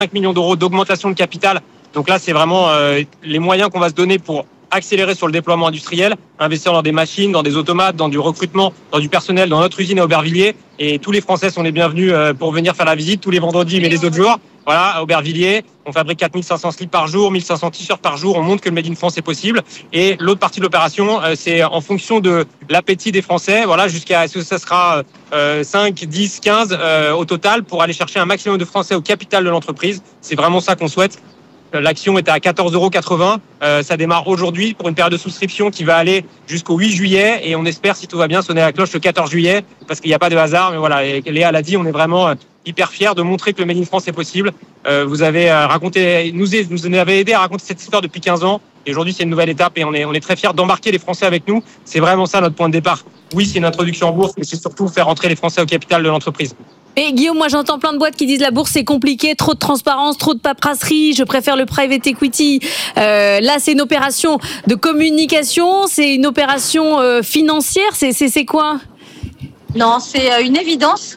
millions d'euros d'augmentation de capital. Donc là, c'est vraiment les moyens qu'on va se donner pour accélérer sur le déploiement industriel, investir dans des machines, dans des automates, dans du recrutement, dans du personnel, dans notre usine à Aubervilliers. Et tous les Français sont les bienvenus pour venir faire la visite tous les vendredis, mais les autres jours. Voilà, à Aubervilliers, on fabrique 4500 slips par jour, 1500 t-shirts par jour. On montre que le Made in France est possible. Et l'autre partie de l'opération, c'est en fonction de l'appétit des Français. Voilà, jusqu'à ce que ça sera 5, 10, 15 au total pour aller chercher un maximum de Français au capital de l'entreprise. C'est vraiment ça qu'on souhaite. L'action était à 14,80 €. Ça démarre aujourd'hui pour une période de souscription qui va aller jusqu'au 8 juillet. Et on espère, si tout va bien, sonner la cloche le 14 juillet parce qu'il n'y a pas de hasard. Mais voilà, et Léa l'a dit, on est vraiment hyper fiers de montrer que le Made in France est possible. Vous avez raconté, nous avez aidé à raconter cette histoire depuis 15 ans. Et aujourd'hui, c'est une nouvelle étape et on est très fiers d'embarquer les Français avec nous. C'est vraiment ça notre point de départ. Oui, c'est une introduction en bourse, mais c'est surtout faire entrer les Français au capital de l'entreprise. Et Guillaume, moi j'entends plein de boîtes qui disent la bourse c'est compliqué, trop de transparence, trop de paperasserie, je préfère le private equity. Là c'est une opération de communication, c'est une opération financière, c'est quoi ? Non, c'est une évidence.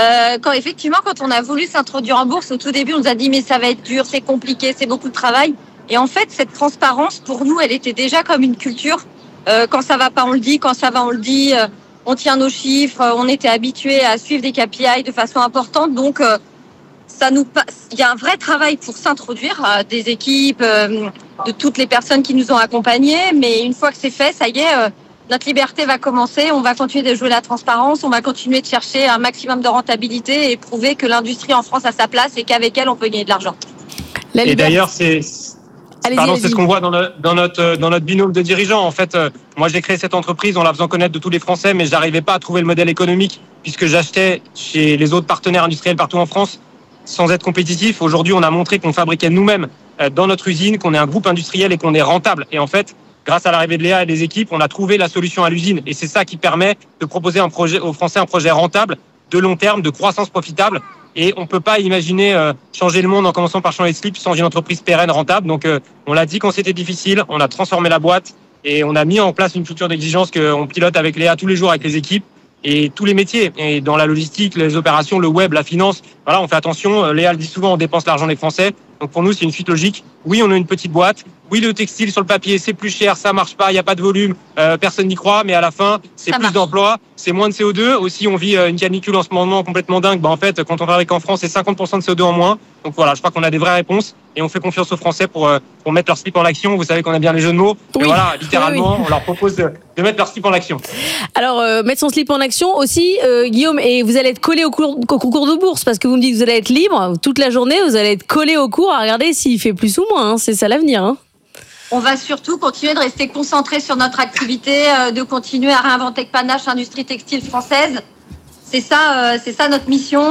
Quand on a voulu s'introduire en bourse, au tout début on nous a dit mais ça va être dur, c'est compliqué, c'est beaucoup de travail. Et en fait cette transparence pour nous elle était déjà comme une culture. Quand ça va pas on le dit, quand ça va on le dit. On tient nos chiffres, on était habitués à suivre des KPI de façon importante, donc il y a un vrai travail pour s'introduire, des équipes, de toutes les personnes qui nous ont accompagnés, mais une fois que c'est fait, ça y est, notre liberté va commencer, on va continuer de jouer la transparence, on va continuer de chercher un maximum de rentabilité et prouver que l'industrie en France a sa place et qu'avec elle, on peut gagner de l'argent. Et d'ailleurs, c'est ce qu'on voit dans notre binôme de dirigeants. En fait, moi, j'ai créé cette entreprise en la faisant connaître de tous les Français, mais j'arrivais pas à trouver le modèle économique puisque j'achetais chez les autres partenaires industriels partout en France sans être compétitif. Aujourd'hui, on a montré qu'on fabriquait nous-mêmes dans notre usine, qu'on est un groupe industriel et qu'on est rentable. Et en fait, grâce à l'arrivée de Léa et des équipes, on a trouvé la solution à l'usine. Et c'est ça qui permet de proposer aux Français un projet rentable, de long terme, de croissance profitable. Et on peut pas imaginer changer le monde en commençant par changer de slip sans une entreprise pérenne, rentable. Donc, on l'a dit quand c'était difficile, on a transformé la boîte et on a mis en place une culture d'exigence qu'on pilote avec Léa tous les jours avec les équipes et tous les métiers. Et dans la logistique, les opérations, le web, la finance, voilà, on fait attention. Léa le dit souvent, on dépense l'argent des Français. Donc pour nous, c'est une suite logique. Oui, on a une petite boîte. Oui, le textile sur le papier, c'est plus cher, ça marche pas, il n'y a pas de volume, personne n'y croit, mais à la fin, c'est plus d'emplois, c'est moins de CO2. Aussi, on vit une canicule en ce moment complètement dingue. En fait, quand on fabrique en France, c'est 50% de CO2 en moins. Donc voilà, je crois qu'on a des vraies réponses et on fait confiance aux Français pour mettre leur slip en action. Vous savez qu'on a bien les jeux de mots. Oui. Et voilà, littéralement, on leur propose de mettre leur slip en action. Alors, mettre son slip en action aussi, Guillaume, et vous allez être collé au cours de bourse parce que vous me dites que vous allez être libre toute la journée, vous allez être collé au cours à regarder s'il fait plus ou moins. C'est ça l'avenir. On va surtout continuer de rester concentré sur notre activité, de continuer à réinventer Panache, industrie textile française. C'est ça notre mission.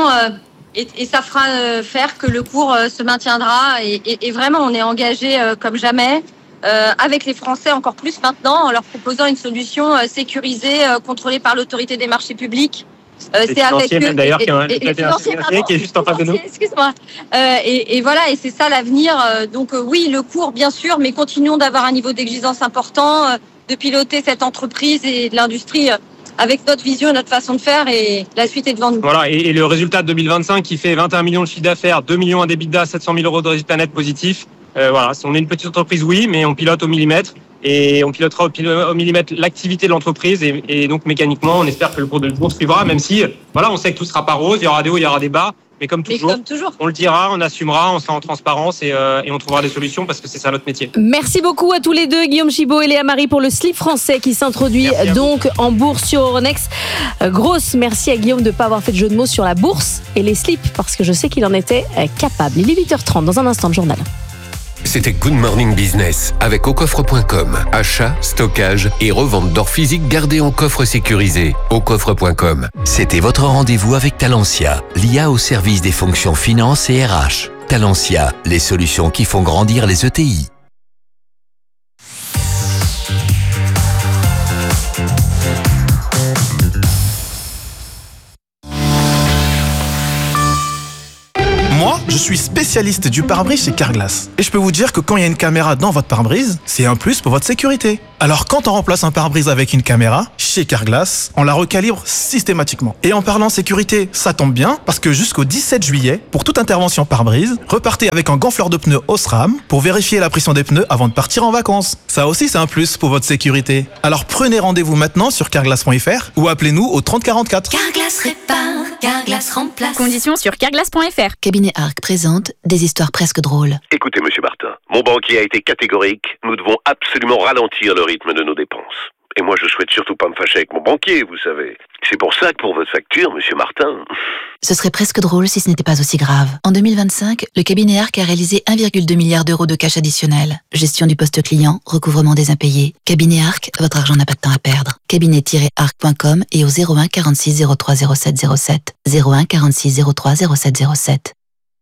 Et ça fera faire que le cours se maintiendra. Et vraiment, on est engagé comme jamais avec les Français encore plus maintenant en leur proposant une solution sécurisée, contrôlée par l'autorité des marchés publics. C'est avec eux. Même d'ailleurs, qui est juste en face de nous. Excuse-moi. Et voilà, et c'est ça l'avenir. Donc oui, le cours, bien sûr, mais continuons d'avoir un niveau d'exigence important, de piloter cette entreprise et de l'industrie avec notre vision, notre façon de faire, et la suite est devant nous. Voilà, et le résultat de 2025 qui fait 21 millions de chiffre d'affaires, 2 millions d'EBITDA, 700 000 € de résultat net positif. Voilà, on est une petite entreprise, oui, mais on pilote au millimètre. Et on pilotera au millimètre l'activité de l'entreprise et donc mécaniquement, on espère que le cours de bourse suivra, même si, voilà, on sait que tout sera pas rose, il y aura des hauts, il y aura des bas, mais comme toujours, on le dira, on assumera, on sera en transparence et on trouvera des solutions parce que c'est ça notre métier. Merci beaucoup à tous les deux, Guillaume Chibaud et Léa Marie, pour le slip français qui s'introduit donc en bourse sur Euronext. Grosse merci à Guillaume de ne pas avoir fait de jeu de mots sur la bourse et les slips parce que je sais qu'il en était capable. Il est 8h30, dans un instant de journal. C'était Good Morning Business avec aucoffre.com. Achat, stockage et revente d'or physique gardé en coffre sécurisé. Aucoffre.com. C'était votre rendez-vous avec Talentia, l'IA au service des fonctions finance et RH. Talentia, les solutions qui font grandir les ETI. Moi, je suis spécialiste du pare-brise chez Carglass. Et je peux vous dire que quand il y a une caméra dans votre pare-brise, c'est un plus pour votre sécurité. Alors quand on remplace un pare-brise avec une caméra, chez Carglass, on la recalibre systématiquement. Et en parlant sécurité, ça tombe bien, parce que jusqu'au 17 juillet, pour toute intervention pare-brise, repartez avec un gonfleur de pneus Osram pour vérifier la pression des pneus avant de partir en vacances. Ça aussi, c'est un plus pour votre sécurité. Alors prenez rendez-vous maintenant sur carglass.fr ou appelez-nous au 30 44. Carglass répare, Carglass remplace. Conditions sur carglass.fr. Cabinet Arc présente des histoires presque drôles. Écoutez, monsieur Martin, mon banquier a été catégorique. Nous devons absolument ralentir le rythme de nos dépenses. Et moi, je souhaite surtout pas me fâcher avec mon banquier, vous savez. C'est pour ça que pour votre facture, monsieur Martin... Ce serait presque drôle si ce n'était pas aussi grave. En 2025, le cabinet Arc a réalisé 1,2 milliard d'euros de cash additionnel. Gestion du poste client, recouvrement des impayés. Cabinet Arc, votre argent n'a pas de temps à perdre. Cabinet-arc.com et au 01 46 03 07 07. 01 46 03 07 07.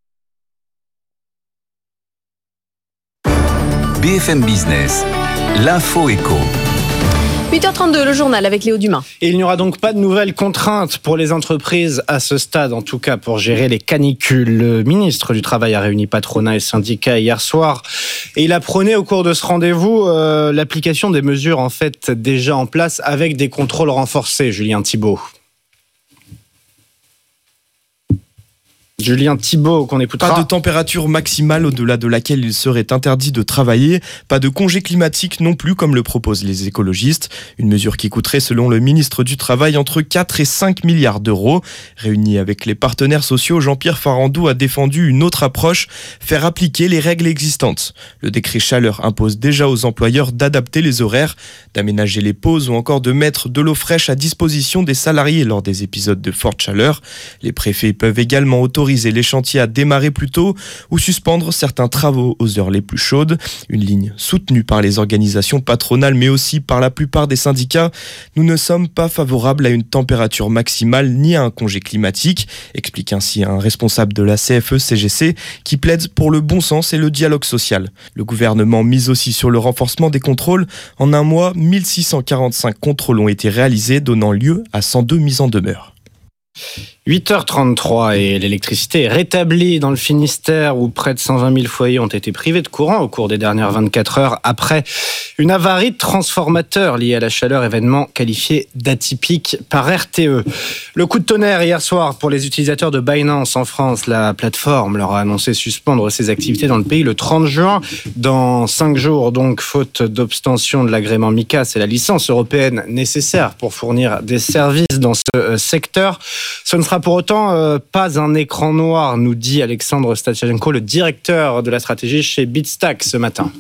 BFM Business, l'info éco. 8h32, le journal avec Léo Dumas. Et il n'y aura donc pas de nouvelles contraintes pour les entreprises à ce stade, en tout cas pour gérer les canicules. Le ministre du Travail a réuni patronat et syndicats hier soir et il a prôné au cours de ce rendez-vous l'application des mesures en fait déjà en place avec des contrôles renforcés. Julien Thibault. Julien Thibault, qu'on écoutera. Pas de température maximale au-delà de laquelle il serait interdit de travailler. Pas de congé climatique non plus, comme le proposent les écologistes. Une mesure qui coûterait, selon le ministre du Travail, entre 4 et 5 milliards d'euros. Réuni avec les partenaires sociaux, Jean-Pierre Farandou a défendu une autre approche, faire appliquer les règles existantes. Le décret chaleur impose déjà aux employeurs d'adapter les horaires, d'aménager les pauses ou encore de mettre de l'eau fraîche à disposition des salariés lors des épisodes de forte chaleur. Les préfets peuvent également autoriser les chantiers à démarrer plus tôt ou suspendre certains travaux aux heures les plus chaudes. Une ligne soutenue par les organisations patronales mais aussi par la plupart des syndicats. Nous ne sommes pas favorables à une température maximale ni à un congé climatique, explique ainsi un responsable de la CFE-CGC qui plaide pour le bon sens et le dialogue social. Le gouvernement mise aussi sur le renforcement des contrôles. En un mois, 1645 contrôles ont été réalisés, donnant lieu à 102 mises en demeure. 8h33 et l'électricité est rétablie dans le Finistère où près de 120 000 foyers ont été privés de courant au cours des dernières 24 heures après une avarie de transformateur liée à la chaleur, événement qualifié d'atypique par RTE. Le coup de tonnerre hier soir pour les utilisateurs de Binance en France. La plateforme leur a annoncé suspendre ses activités dans le pays le 30 juin. Dans 5 jours, donc, faute d'obtention de l'agrément MiCA, c'est la licence européenne nécessaire pour fournir des services dans ce secteur. Ce ne sera pour autant pas un écran noir, nous dit Alexandre Stachenko, le directeur de la stratégie chez Bitstack ce matin.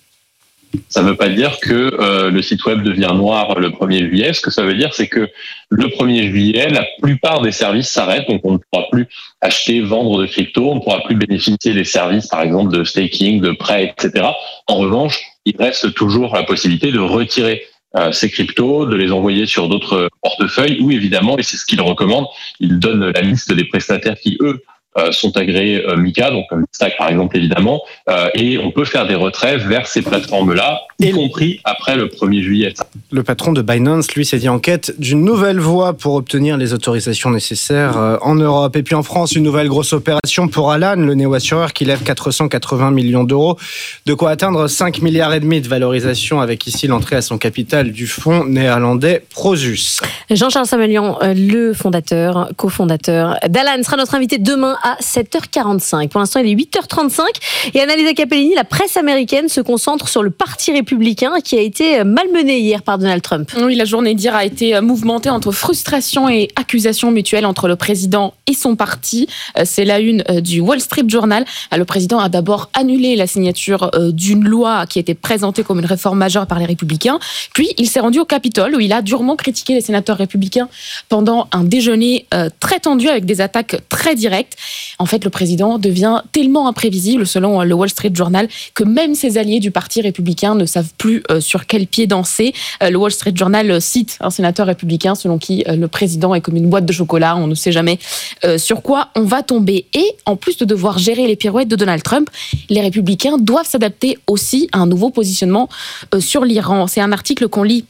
Ça ne veut pas dire que le site web devient noir le 1er juillet. Ce que ça veut dire, c'est que le 1er juillet, la plupart des services s'arrêtent. Donc, on ne pourra plus acheter, vendre de crypto. On ne pourra plus bénéficier des services, par exemple, de staking, de prêts, etc. En revanche, il reste toujours la possibilité de retirer ces cryptos, de les envoyer sur d'autres portefeuilles ou évidemment, et c'est ce qu'il recommande, il donne la liste des prestataires qui, eux, sont agréés MiCA, donc comme Stack par exemple évidemment, et on peut faire des retraits vers ces plateformes-là, y compris après le 1er juillet. Le patron de Binance, lui, s'est dit en quête d'une nouvelle voie pour obtenir les autorisations nécessaires en Europe. Et puis en France, une nouvelle grosse opération pour Alan, le néo-assureur qui lève 480 millions d'euros, de quoi atteindre 5,5 milliards de valorisation, avec ici l'entrée à son capital du fonds néerlandais Prosus. Jean-Charles Samelian, le fondateur, cofondateur d'Alan, sera notre invité demain à 7h45. Pour l'instant, il est 8h35 et Annalisa Capellini, la presse américaine, se concentre sur le parti républicain qui a été malmené hier par Donald Trump. Oui, la journée d'hier a été mouvementée entre frustration et accusations mutuelles entre le président et son parti. C'est la une du Wall Street Journal. Le président a d'abord annulé la signature d'une loi qui était présentée comme une réforme majeure par les républicains. Puis, il s'est rendu au Capitole où il a durement critiqué les sénateurs républicains pendant un déjeuner très tendu avec des attaques très directes. En fait, le président devient tellement imprévisible, selon le Wall Street Journal, que même ses alliés du parti républicain ne savent plus sur quel pied danser. Le Wall Street Journal cite un sénateur républicain selon qui le président est comme une boîte de chocolat, on ne sait jamais sur quoi on va tomber. Et en plus de devoir gérer les pirouettes de Donald Trump, les républicains doivent s'adapter aussi à un nouveau positionnement sur l'Iran. C'est un article qu'on lit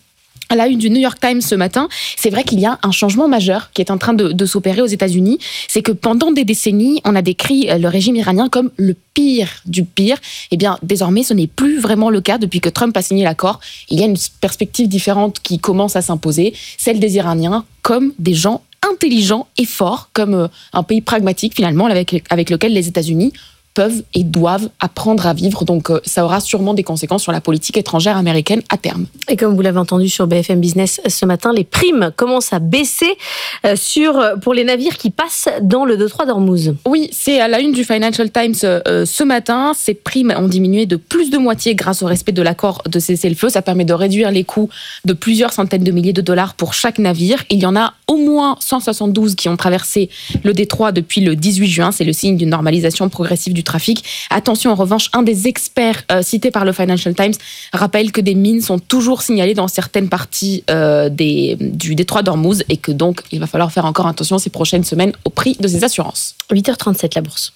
À la une du New York Times ce matin, c'est vrai qu'il y a un changement majeur qui est en train de s'opérer aux États-Unis. C'est que pendant des décennies, on a décrit le régime iranien comme le pire du pire. Eh bien, désormais, ce n'est plus vraiment le cas depuis que Trump a signé l'accord. Il y a une perspective différente qui commence à s'imposer, celle des Iraniens comme des gens intelligents et forts, comme un pays pragmatique finalement avec lequel les États-Unis peuvent et doivent apprendre à vivre. Donc, ça aura sûrement des conséquences sur la politique étrangère américaine à terme. Et comme vous l'avez entendu sur BFM Business ce matin, les primes commencent à baisser pour les navires qui passent dans le détroit d'Ormuz. Oui, c'est à la une du Financial Times ce matin. Ces primes ont diminué de plus de moitié grâce au respect de l'accord de cessez-le-feu. Ça permet de réduire les coûts de plusieurs centaines de milliers de dollars pour chaque navire. Il y en a au moins 172 qui ont traversé le détroit depuis le 18 juin. C'est le signe d'une normalisation progressive du trafic. Attention, en revanche, un des experts cités par le Financial Times rappelle que des mines sont toujours signalées dans certaines parties du détroit d'Ormuz et que donc il va falloir faire encore attention ces prochaines semaines au prix de ces assurances. 8h37, la bourse.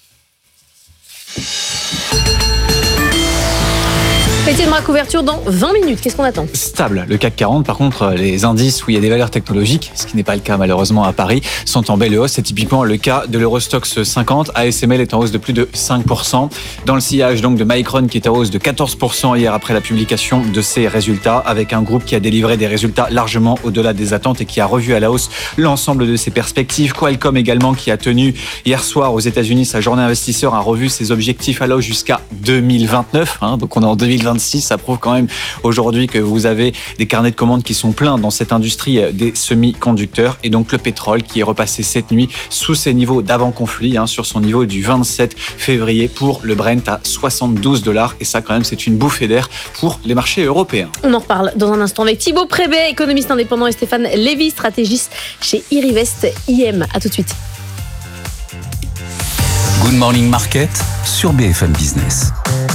Étienne Braque, couverture dans 20 minutes. Qu'est-ce qu'on attend ? Stable. Le CAC 40, par contre, les indices où il y a des valeurs technologiques, ce qui n'est pas le cas malheureusement à Paris, sont en belle hausse. C'est typiquement le cas de l'Eurostoxx 50. ASML est en hausse de plus de 5%. Dans le sillage donc de Micron qui est en hausse de 14% hier après la publication de ses résultats, avec un groupe qui a délivré des résultats largement au-delà des attentes et qui a revu à la hausse l'ensemble de ses perspectives. Qualcomm également qui a tenu hier soir aux États-Unis sa journée investisseur, a revu ses objectifs à la hausse jusqu'à 2029. Donc on est en 2026. Ça prouve quand même aujourd'hui que vous avez des carnets de commandes qui sont pleins dans cette industrie des semi-conducteurs. Et donc le pétrole qui est repassé cette nuit sous ses niveaux d'avant-conflit, sur son niveau du 27 février pour le Brent à $72. Et ça quand même c'est une bouffée d'air pour les marchés européens. On en reparle dans un instant avec Thibaut Prébet, économiste indépendant, et Stéphane Lévy, stratégiste chez Irivest IM. À tout de suite. Good Morning Market sur BFM Business.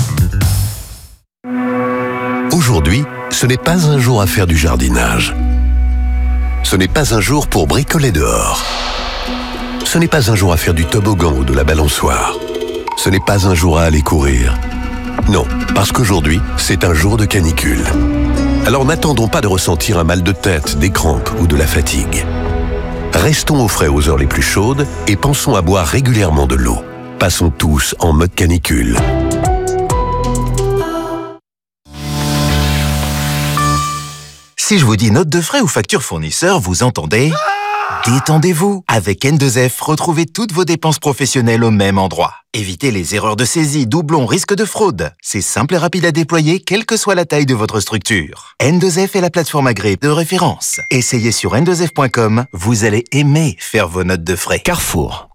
Aujourd'hui, ce n'est pas un jour à faire du jardinage. Ce n'est pas un jour pour bricoler dehors. Ce n'est pas un jour à faire du toboggan ou de la balançoire. Ce n'est pas un jour à aller courir. Non, parce qu'aujourd'hui, c'est un jour de canicule. Alors n'attendons pas de ressentir un mal de tête, des crampes ou de la fatigue. Restons au frais aux heures les plus chaudes et pensons à boire régulièrement de l'eau. Passons tous en mode canicule. Si je vous dis note de frais ou facture fournisseur, vous entendez ? Détendez-vous. Avec N2F, retrouvez toutes vos dépenses professionnelles au même endroit. Évitez les erreurs de saisie, doublons, risques de fraude. C'est simple et rapide à déployer, quelle que soit la taille de votre structure. N2F est la plateforme agréée de référence. Essayez sur n2f.com, vous allez aimer faire vos notes de frais. Carrefour.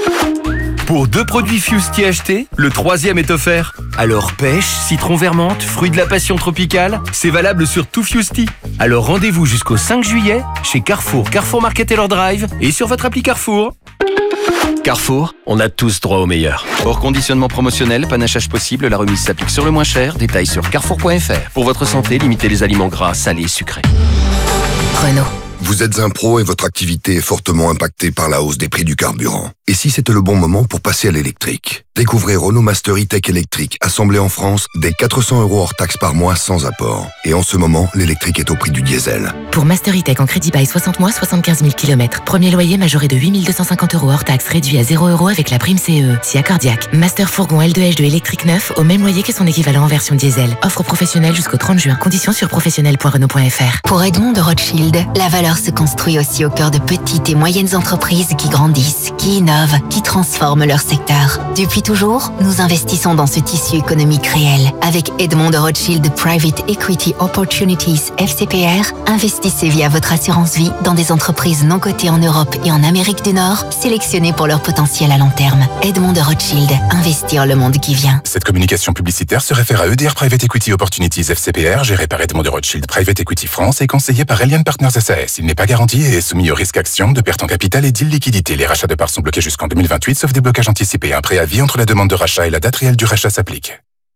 Pour 2 produits Fusti achetés, le 3e est offert. Alors pêche, citron vermente, fruits de la passion tropicale, c'est valable sur tout Fusti. Alors rendez-vous jusqu'au 5 juillet chez Carrefour, Carrefour Market Taylor Drive et sur votre appli Carrefour. Carrefour, on a tous droit au meilleur. Hors conditionnement promotionnel, panachage possible, la remise s'applique sur le moins cher. Détails sur carrefour.fr. Pour votre santé, limitez les aliments gras, salés, sucrés. Renault. Vous êtes un pro et votre activité est fortement impactée par la hausse des prix du carburant. Et si c'était le bon moment pour passer à l'électrique ? Découvrez Renault Master E-Tech électrique, assemblé en France, dès 400 € hors taxe par mois sans apport. Et en ce moment, l'électrique est au prix du diesel. Pour Master E-Tech en crédit bail 60 mois, 75 000 km. Premier loyer majoré de 8 250 € hors taxe, réduit à 0 € avec la prime CE. Si accordiaque. Master Fourgon L2H2 électrique neuf, au même loyer que son équivalent en version diesel. Offre professionnelle jusqu'au 30 juin. Conditions sur professionnel.renault.fr. Pour Edmond de Rothschild, la valeur se construit aussi au cœur de petites et moyennes entreprises qui grandissent, qui innovent, qui transforment leur secteur. Depuis toujours, nous investissons dans ce tissu économique réel. Avec Edmond de Rothschild Private Equity Opportunities FCPR, investissez via votre assurance vie dans des entreprises non cotées en Europe et en Amérique du Nord, sélectionnées pour leur potentiel à long terme. Edmond de Rothschild, investir le monde qui vient. Cette communication publicitaire se réfère à EDR Private Equity Opportunities FCPR, géré par Edmond de Rothschild Private Equity France et conseillé par Elian Partners SAS. Il n'est pas garanti et est soumis au risque action de perte en capital et d'illiquidité. Les rachats de parts sont bloqués jusqu'en 2028, sauf des blocages anticipés. Un préavis entre la demande de rachat et la date réelle du rachat s'applique.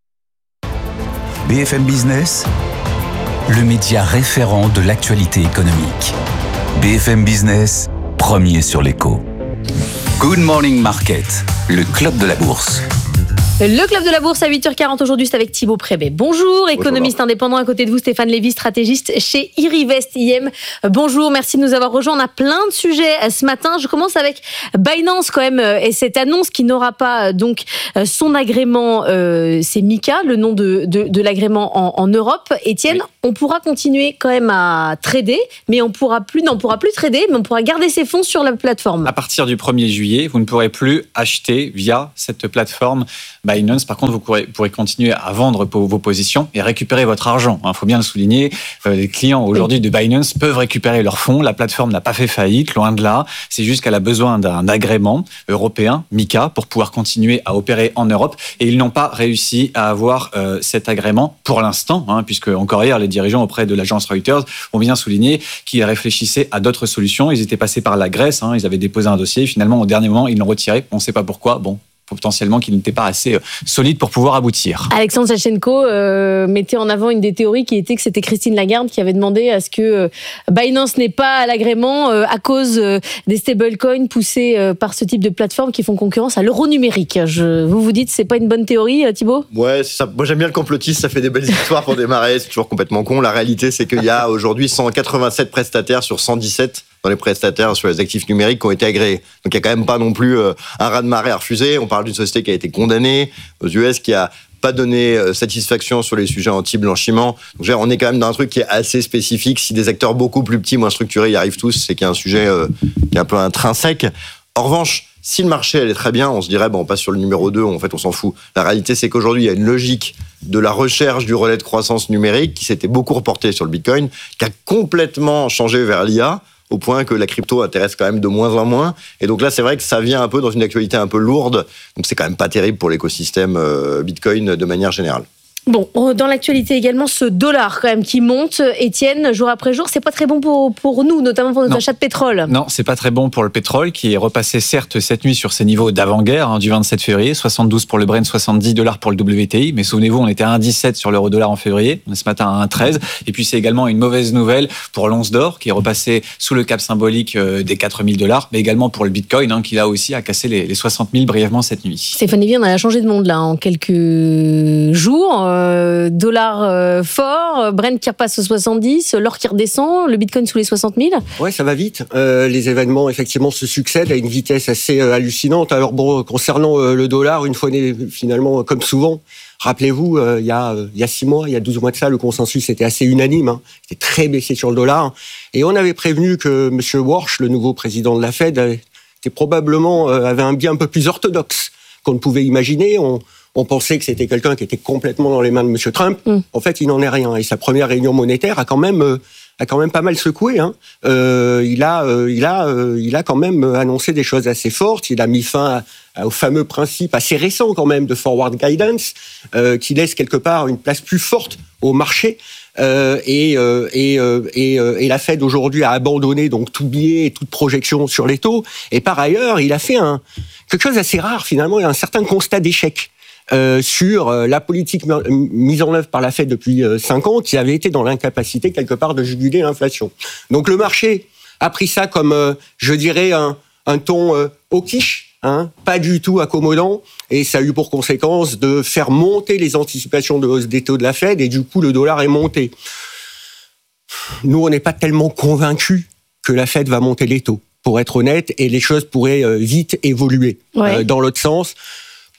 BFM Business, le média référent de l'actualité économique. BFM Business, premier sur l'écho. Good Morning Market, le club de la bourse. Le Club de la Bourse à 8h40 aujourd'hui, c'est avec Thibaut Prébet. Bonjour, économiste indépendant. À côté de vous, Stéphane Lévy, stratégiste chez Irivest IM. Bonjour, merci de nous avoir rejoints. On a plein de sujets ce matin. Je commence avec Binance quand même et cette annonce qui n'aura pas donc son agrément. C'est MiCA, le nom de l'agrément en Europe. Étienne, on pourra continuer quand même à trader, mais on pourra plus trader, mais on pourra garder ses fonds sur la plateforme. À partir du 1er juillet, vous ne pourrez plus acheter via cette plateforme Binance. Par contre, vous pourrez continuer à vendre vos positions et récupérer votre argent. Il faut bien le souligner. Les clients aujourd'hui de Binance peuvent récupérer leurs fonds. La plateforme n'a pas fait faillite, loin de là. C'est juste qu'elle a besoin d'un agrément européen, MiCA, pour pouvoir continuer à opérer en Europe. Et ils n'ont pas réussi à avoir cet agrément pour l'instant, puisque encore hier, les dirigeants auprès de l'agence Reuters ont bien souligné qu'ils réfléchissaient à d'autres solutions. Ils étaient passés par la Grèce, ils avaient déposé un dossier. Finalement, au dernier moment, ils l'ont retiré. On ne sait pas pourquoi. Potentiellement qu'il n'était pas assez solide pour pouvoir aboutir. Alexandre Sachenko mettait en avant une des théories qui était que c'était Christine Lagarde qui avait demandé à ce que Binance n'ait pas l'agrément à cause des stablecoins poussés par ce type de plateformes qui font concurrence à l'euro numérique. Vous dites c'est pas une bonne théorie, Thibaut ? Ouais, c'est ça. Moi j'aime bien le complotisme, ça fait des belles histoires pour démarrer, c'est toujours complètement con. La réalité c'est qu'il y a aujourd'hui 187 prestataires sur 117 dans les prestataires sur les actifs numériques qui ont été agréés. Donc il n'y a quand même pas non plus un raz-de-marée à refuser. On parle d'une société qui a été condamnée aux US, qui a pas donné satisfaction sur les sujets anti-blanchiment. Donc on est quand même dans un truc qui est assez spécifique. Si des acteurs beaucoup plus petits, moins structurés y arrivent tous, c'est qu'il y a un sujet qui est un peu intrinsèque. En revanche, si le marché allait très bien, on se dirait on passe sur le numéro 2, en fait on s'en fout. La réalité c'est qu'aujourd'hui il y a une logique de la recherche du relais de croissance numérique qui s'était beaucoup reportée sur le Bitcoin, qui a complètement changé vers l'IA, au point que la crypto intéresse quand même de moins en moins. Et donc là, c'est vrai que ça vient un peu dans une actualité un peu lourde. Donc c'est quand même pas terrible pour l'écosystème Bitcoin de manière générale. Bon, dans l'actualité également, ce dollar quand même qui monte, Étienne, jour après jour, c'est pas très bon pour nous, notamment pour notre achat de pétrole. Non, c'est pas très bon pour le pétrole qui est repassé certes cette nuit sur ses niveaux d'avant-guerre du 27 février, 72 pour le Brent, $70 pour le WTI, mais souvenez-vous, on était à 1,17 sur l'euro-dollar en février, on est ce matin à 1,13, et puis c'est également une mauvaise nouvelle pour l'once d'or qui est repassé sous le cap symbolique des $4,000, mais également pour le Bitcoin qui là aussi a cassé les 60 000 brièvement cette nuit. Stéphane Lévy, on a changé de monde là en quelques jours. Dollar fort, Brent qui repasse aux 70, l'or qui redescend, le Bitcoin sous les 60 000. Ouais, ça va vite. Les événements effectivement se succèdent à une vitesse assez hallucinante. Alors concernant le dollar, une fois finalement comme souvent, rappelez-vous, il y a 6 mois, il y a 12 mois de ça, le consensus était assez unanime. C'était très baissé sur le dollar. Et on avait prévenu que M. Warsh, le nouveau président de la Fed, avait un biais un peu plus orthodoxe qu'on ne pouvait imaginer. On pensait que c'était quelqu'un qui était complètement dans les mains de M. Trump. En fait, il n'en est rien. Et sa première réunion monétaire a quand même pas mal secoué. Il a quand même annoncé des choses assez fortes. Il a mis fin au fameux principe assez récent quand même de forward guidance, qui laisse quelque part une place plus forte au marché. Et la Fed aujourd'hui a abandonné donc tout biais et toute projection sur les taux. Et par ailleurs, il a fait quelque chose d'assez rare finalement, il y a un certain constat d'échec. Sur la politique mise en œuvre par la Fed depuis 5 ans, qui avait été dans l'incapacité quelque part de juguler l'inflation. Donc le marché a pris ça comme, je dirais, un ton hawkish, pas du tout accommodant, et ça a eu pour conséquence de faire monter les anticipations de hausse des taux de la Fed, et du coup le dollar est monté. Nous, on n'est pas tellement convaincus que la Fed va monter les taux, pour être honnête, et les choses pourraient vite évoluer dans l'autre sens. Pourquoi ?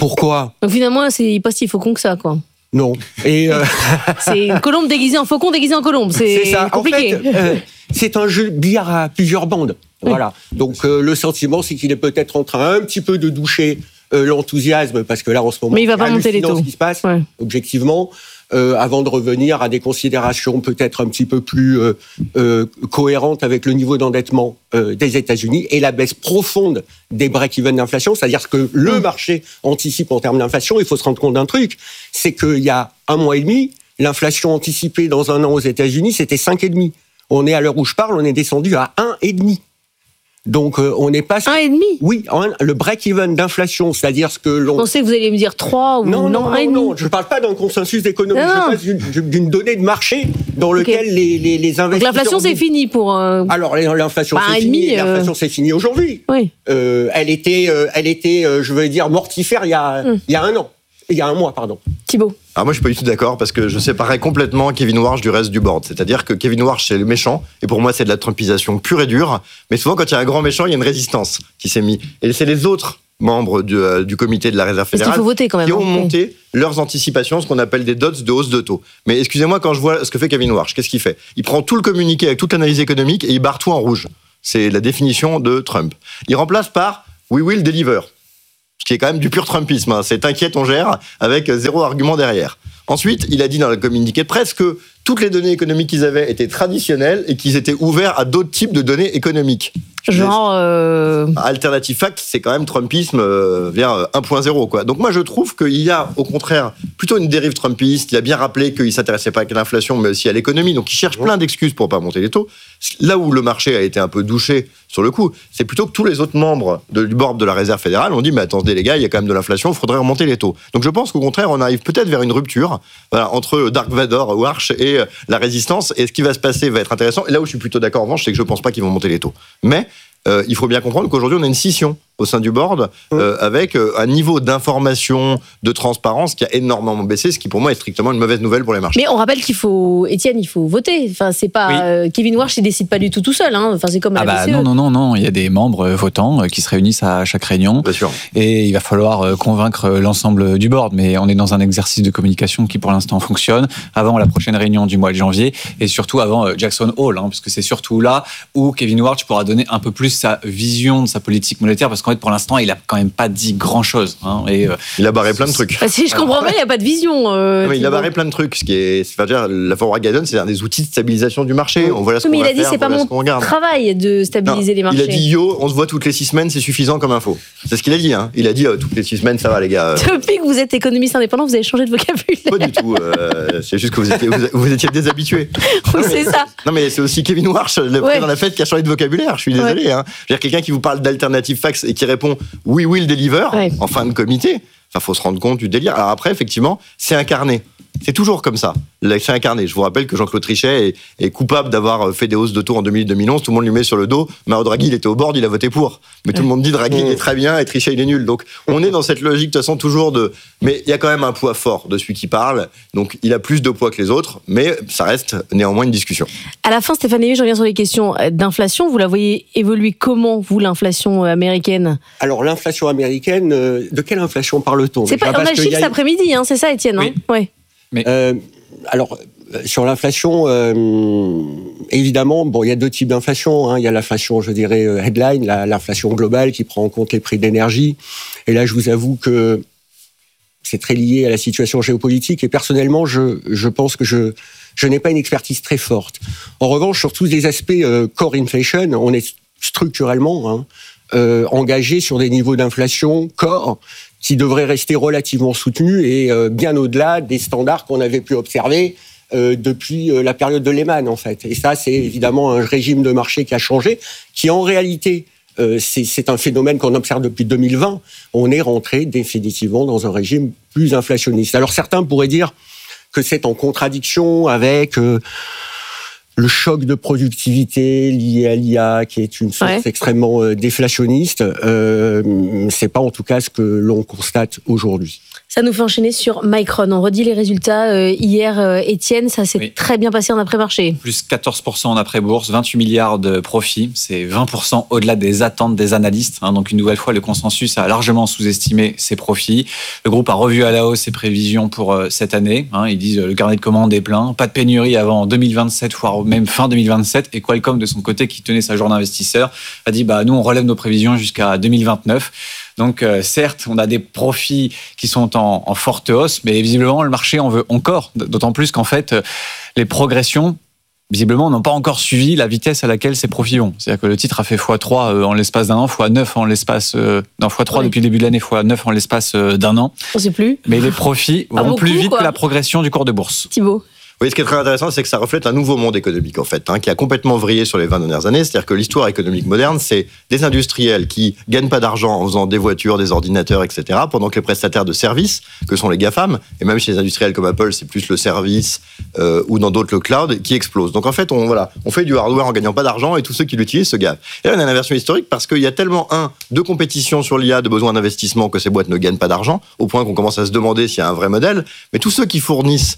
Donc finalement, c'est pas si faucon que ça, quoi. Non. Et c'est une colombe déguisée en faucon, déguisée en colombe. C'est ça. Compliqué. En fait, c'est un jeu de billard à plusieurs bandes. Voilà. Donc le sentiment, c'est qu'il est peut-être en train un petit peu de doucher l'enthousiasme, parce que là, en ce moment, mais il va pas monter les taux. Ce qui se passe, objectivement, avant de revenir à des considérations peut-être un petit peu plus cohérentes avec le niveau d'endettement des États-Unis et la baisse profonde des break-even d'inflation, c'est-à-dire que le marché anticipe en termes d'inflation. Il faut se rendre compte d'un truc, c'est qu'il y a 1 mois et demi, l'inflation anticipée dans 1 an aux États-Unis, c'était 5,5. On est à l'heure où je parle, on est descendu à 1,5. Donc on n'est pas... 1,5 ? Oui, le break-even d'inflation, c'est-à-dire ce que l'on... Je pensais que vous alliez me dire 3 ou non, 1,5. Je ne parle pas d'un consensus d'économie, je parle d'une donnée de marché dans lequel les investisseurs... Donc l'inflation, c'est fini pour... Alors l'inflation, c'est fini. L'inflation, c'est fini aujourd'hui. Oui. Elle était, je veux dire, mortifère il y a 1 an. Il y a un mois, pardon. Thibaut. Alors moi, je suis pas du tout d'accord parce que je séparais complètement Kevin Warsh du reste du board. C'est-à-dire que Kevin Warsh, c'est le méchant, et pour moi, c'est de la trumpisation pure et dure. Mais souvent, quand il y a un grand méchant, il y a une résistance qui s'est mise. Et c'est les autres membres du comité de la Réserve fédérale Parce qu'il faut voter quand même, qui ont monté leurs anticipations, ce qu'on appelle des dots de hausse de taux. Mais excusez-moi, quand je vois ce que fait Kevin Warsh, qu'est-ce qu'il fait ? Il prend tout le communiqué avec toute l'analyse économique et il barre tout en rouge. C'est la définition de Trump. Il remplace par « we will deliver ». Ce qui est quand même du pur Trumpisme. C'est t'inquiète, on gère, avec zéro argument derrière. Ensuite, il a dit dans le communiqué de presse que toutes les données économiques qu'ils avaient étaient traditionnelles et qu'ils étaient ouverts à d'autres types de données économiques. Genre... Alternative fact, c'est quand même Trumpisme vers 1.0, quoi. Donc moi, je trouve qu'il y a, au contraire, plutôt une dérive trumpiste. Il a bien rappelé qu'il ne s'intéressait pas à l'inflation, mais aussi à l'économie. Donc il cherche plein d'excuses pour ne pas monter les taux. Là où le marché a été un peu douché sur le coup, c'est plutôt que tous les autres membres du board de la Réserve fédérale ont dit « Mais attendez les gars, il y a quand même de l'inflation, il faudrait remonter les taux ». Donc je pense qu'au contraire, on arrive peut-être vers une rupture entre Dark Vador, Warsh et la résistance. Et ce qui va se passer va être intéressant. Et là où je suis plutôt d'accord en revanche, c'est que je ne pense pas qu'ils vont monter les taux. Mais il faut bien comprendre qu'aujourd'hui, on a une scission au sein du board avec un niveau d'information, de transparence qui a énormément baissé, ce qui pour moi est strictement une mauvaise nouvelle pour les marchés. Mais on rappelle qu'il faut, Étienne, il faut voter. Enfin, c'est pas Kevin Warsh, il décide pas du tout seul. Hein. Enfin, c'est comme à la BCE. Non. Il y a des membres votants qui se réunissent à chaque réunion. Bien sûr. Et il va falloir convaincre l'ensemble du board. Mais on est dans un exercice de communication qui, pour l'instant, fonctionne. Avant la prochaine réunion du mois de janvier et surtout avant Jackson Hole, parce que c'est surtout là où Kevin Warsh pourra donner un peu plus sa vision de sa politique monétaire, parce qu'en fait, pour l'instant, il a quand même pas dit grand-chose. Il a barré plein de trucs. Si je comprends bien, il n'y a pas de vision. Il a barré plein de trucs. Ce qui est, c'est-à-dire, la forward guidance, c'est un des outils de stabilisation du marché. On voit ce qu'on va faire, mais il a dit c'est pas mon travail de stabiliser les marchés. Il a dit on se voit toutes les 6 semaines, c'est suffisant comme info. C'est ce qu'il a dit. Il a dit toutes les 6 semaines, ça va les gars. Depuis que vous êtes économiste indépendant, vous avez changé de vocabulaire. Pas du tout. C'est juste que vous étiez déshabitués. Oui, c'est ça. Non mais c'est aussi Kevin Warsh, le président de la Fed, qui a changé de vocabulaire. Je suis désolé. Je veux dire, quelqu'un qui vous parle d'alternative facts et qui répond we will deliver en fin de comité. Enfin, faut se rendre compte du délire. Alors après, effectivement, c'est incarné. C'est toujours comme ça. C'est incarné. Je vous rappelle que Jean-Claude Trichet est coupable d'avoir fait des hausses de taux en 2000-2011. Tout le monde lui met sur le dos. Mario Draghi, il était au board, il a voté pour. Mais tout le monde dit Draghi, il est très bien et Trichet, il est nul. Donc, on est dans cette logique, de toute façon, toujours de... Mais il y a quand même un poids fort de celui qui parle. Donc, il a plus de poids que les autres. Mais ça reste néanmoins une discussion. À la fin, Stéphane Lévy, je reviens sur les questions d'inflation. Vous la voyez évoluer comment, vous, l'inflation américaine ? Alors, l'inflation américaine, de quelle inflation parle-t-on ? On a le chiffre cet après-midi, c'est ça, Étienne ? Oui. Ouais. Mais alors, sur l'inflation, évidemment, il y a deux types d'inflation. Il y a l'inflation, je dirais, headline, l'inflation globale qui prend en compte les prix d'énergie. Et là, je vous avoue que c'est très lié à la situation géopolitique. Et personnellement, je pense que je n'ai pas une expertise très forte. En revanche, sur tous les aspects core inflation, on est structurellement engagé sur des niveaux d'inflation core qui devraient rester relativement soutenus et bien au-delà des standards qu'on avait pu observer depuis la période de Lehman, en fait. Et ça, c'est évidemment un régime de marché qui a changé, qui en réalité, c'est un phénomène qu'on observe depuis 2020. On est rentré définitivement dans un régime plus inflationniste. Alors certains pourraient dire que c'est en contradiction avec... le choc de productivité lié à l'IA, qui est une source extrêmement déflationniste, c'est pas en tout cas ce que l'on constate aujourd'hui. Ça nous fait enchaîner sur Micron. On redit les résultats hier, Étienne, ça s'est très bien passé en après-marché. Plus 14% en après-bourse, 28 milliards de profits, c'est 20% au-delà des attentes des analystes. Donc une nouvelle fois, le consensus a largement sous-estimé ses profits. Le groupe a revu à la hausse ses prévisions pour cette année. Ils disent le carnet de commandes est plein, pas de pénurie avant 2027, voire même fin 2027. Et Qualcomm, de son côté, qui tenait sa journée investisseur, a dit nous, on relève nos prévisions jusqu'à 2029. Donc certes, on a des profits qui sont en forte hausse, mais visiblement, le marché en veut encore. D'autant plus qu'en fait, les progressions, visiblement, n'ont pas encore suivi la vitesse à laquelle ces profits vont. C'est-à-dire que le titre a fait x3 en l'espace d'un an, x9 en l'espace... x3 depuis le début de l'année, x9 en l'espace d'un an. On ne sait plus. Mais les profits vont plus vite que la progression du cours de bourse. Thibaut. Oui, ce qui est très intéressant, c'est que ça reflète un nouveau monde économique, en fait, qui a complètement vrillé sur les 20 dernières années. C'est-à-dire que l'histoire économique moderne, c'est des industriels qui gagnent pas d'argent en faisant des voitures, des ordinateurs, etc., pendant que les prestataires de services, que sont les GAFAM, et même chez les industriels comme Apple, c'est plus le service, ou dans d'autres le cloud, qui explose. Donc en fait, on fait du hardware en gagnant pas d'argent, et tous ceux qui l'utilisent se gavent. Et là, on a une inversion historique parce qu'il y a tellement, de compétition sur l'IA, de besoin d'investissement, que ces boîtes ne gagnent pas d'argent, au point qu'on commence à se demander s'il y a un vrai modèle. Mais tous ceux qui fournissent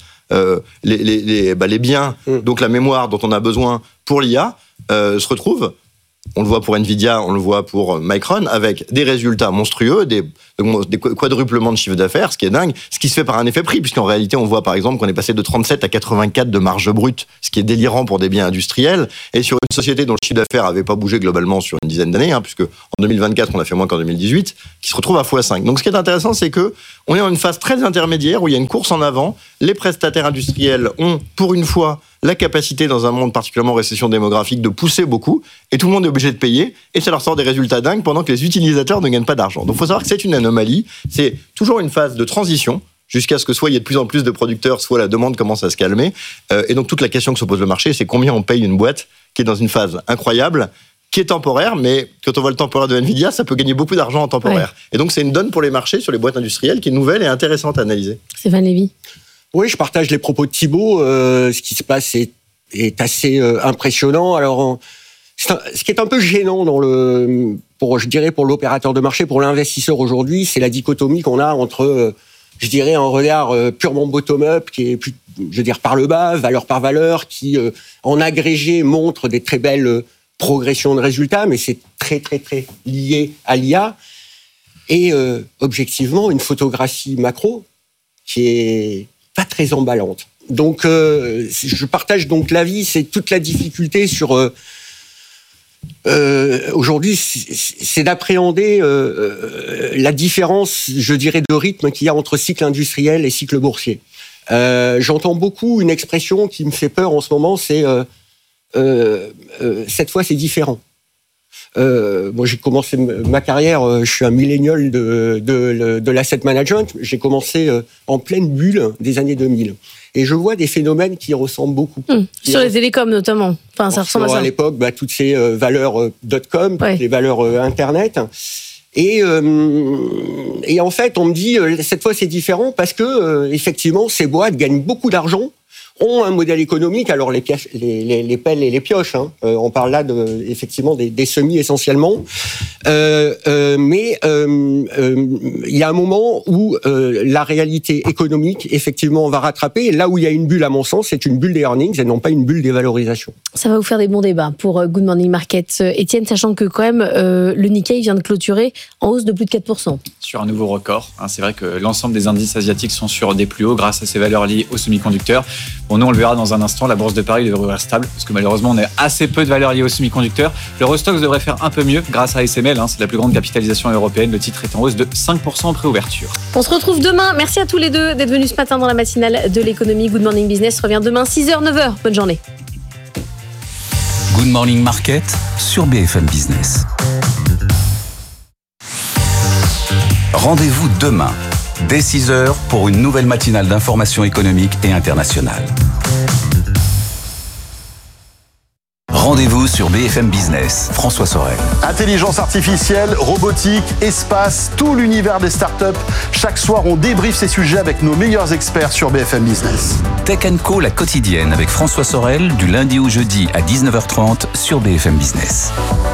les biens, donc la mémoire dont on a besoin pour l'IA, se retrouvent, on le voit pour Nvidia, on le voit pour Micron, avec des résultats monstrueux, des quadruplements de chiffre d'affaires, ce qui est dingue, ce qui se fait par un effet prix, puisqu'en réalité, on voit par exemple qu'on est passé de 37 à 84 de marge brute, ce qui est délirant pour des biens industriels, et sur une société dont le chiffre d'affaires n'avait pas bougé globalement sur une dizaine d'années, puisque en 2024, on a fait moins qu'en 2018, qui se retrouve à x5. Donc ce qui est intéressant, c'est que on est dans une phase très intermédiaire où il y a une course en avant. Les prestataires industriels ont, pour une fois, la capacité, dans un monde particulièrement récession démographique, de pousser beaucoup, et tout le monde est obligé de payer, et ça leur sort des résultats dingues pendant que les utilisateurs ne gagnent pas d'argent. Donc il faut savoir que c'est une anomalie, c'est toujours une phase de transition, jusqu'à ce que soit il y ait de plus en plus de producteurs, soit la demande commence à se calmer. Et donc toute la question que se pose le marché, c'est combien on paye une boîte qui est dans une phase incroyable, qui est temporaire, mais quand on voit le temporaire de Nvidia, ça peut gagner beaucoup d'argent en temporaire. Ouais. Et donc c'est une donne pour les marchés sur les boîtes industrielles qui est nouvelle et intéressante à analyser. Stéphane Lévy. Oui, je partage les propos de Thibault. Ce qui se passe est assez impressionnant. Alors, ce qui est un peu gênant pour l'opérateur de marché, pour l'investisseur aujourd'hui, c'est la dichotomie qu'on a entre, un regard purement bottom-up, qui est, par le bas, valeur par valeur, qui, en agrégé, montre des très belles progressions de résultats, mais c'est très, très, très lié à l'IA. Et, objectivement, une photographie macro qui est pas très emballante. Donc, je partage donc l'avis, c'est toute la difficulté sur... aujourd'hui, c'est d'appréhender la différence, de rythme qu'il y a entre cycle industriel et cycle boursier. J'entends beaucoup une expression qui me fait peur en ce moment, c'est cette fois c'est différent. Moi, j'ai commencé ma carrière, je suis un millénial de l'asset management. J'ai commencé en pleine bulle des années 2000. Et je vois des phénomènes qui ressemblent beaucoup. Sur les télécoms, notamment. Enfin, ça ressemble à ça. À l'époque, toutes ces valeurs .com, toutes les valeurs Internet. Et en fait, on me dit, cette fois, c'est différent parce que, effectivement, ces boîtes gagnent beaucoup d'argent, ont un modèle économique, alors les pelles et les pioches, on parle là effectivement des semis essentiellement, mais il y a un moment où la réalité économique effectivement va rattraper, et là où il y a une bulle à mon sens, c'est une bulle des earnings et non pas une bulle des valorisations. Ça va vous faire des bons débats pour Good Morning Market. Étienne, sachant que quand même le Nikkei vient de clôturer en hausse de plus de 4%. Sur un nouveau record, c'est vrai que l'ensemble des indices asiatiques sont sur des plus hauts grâce à ces valeurs liées aux semi-conducteurs. Bon, nous, on le verra dans un instant, la bourse de Paris devrait ouvrir stable, parce que malheureusement, on a assez peu de valeurs liées aux semi-conducteurs. L'Eurostoxx devrait faire un peu mieux grâce à ASML, c'est la plus grande capitalisation européenne. Le titre est en hausse de 5% en préouverture. On se retrouve demain. Merci à tous les deux d'être venus ce matin dans la matinale de l'économie. Good Morning Business revient demain 6h, 9h. Bonne journée. Good Morning Market sur BFM Business. Rendez-vous demain, dès 6h, pour une nouvelle matinale d'information économique et internationale. Rendez-vous sur BFM Business. François Sorel. Intelligence artificielle, robotique, espace, tout l'univers des startups. Chaque soir, on débriefe ces sujets avec nos meilleurs experts sur BFM Business. Tech & Co, la quotidienne, avec François Sorel, du lundi au jeudi à 19h30 sur BFM Business.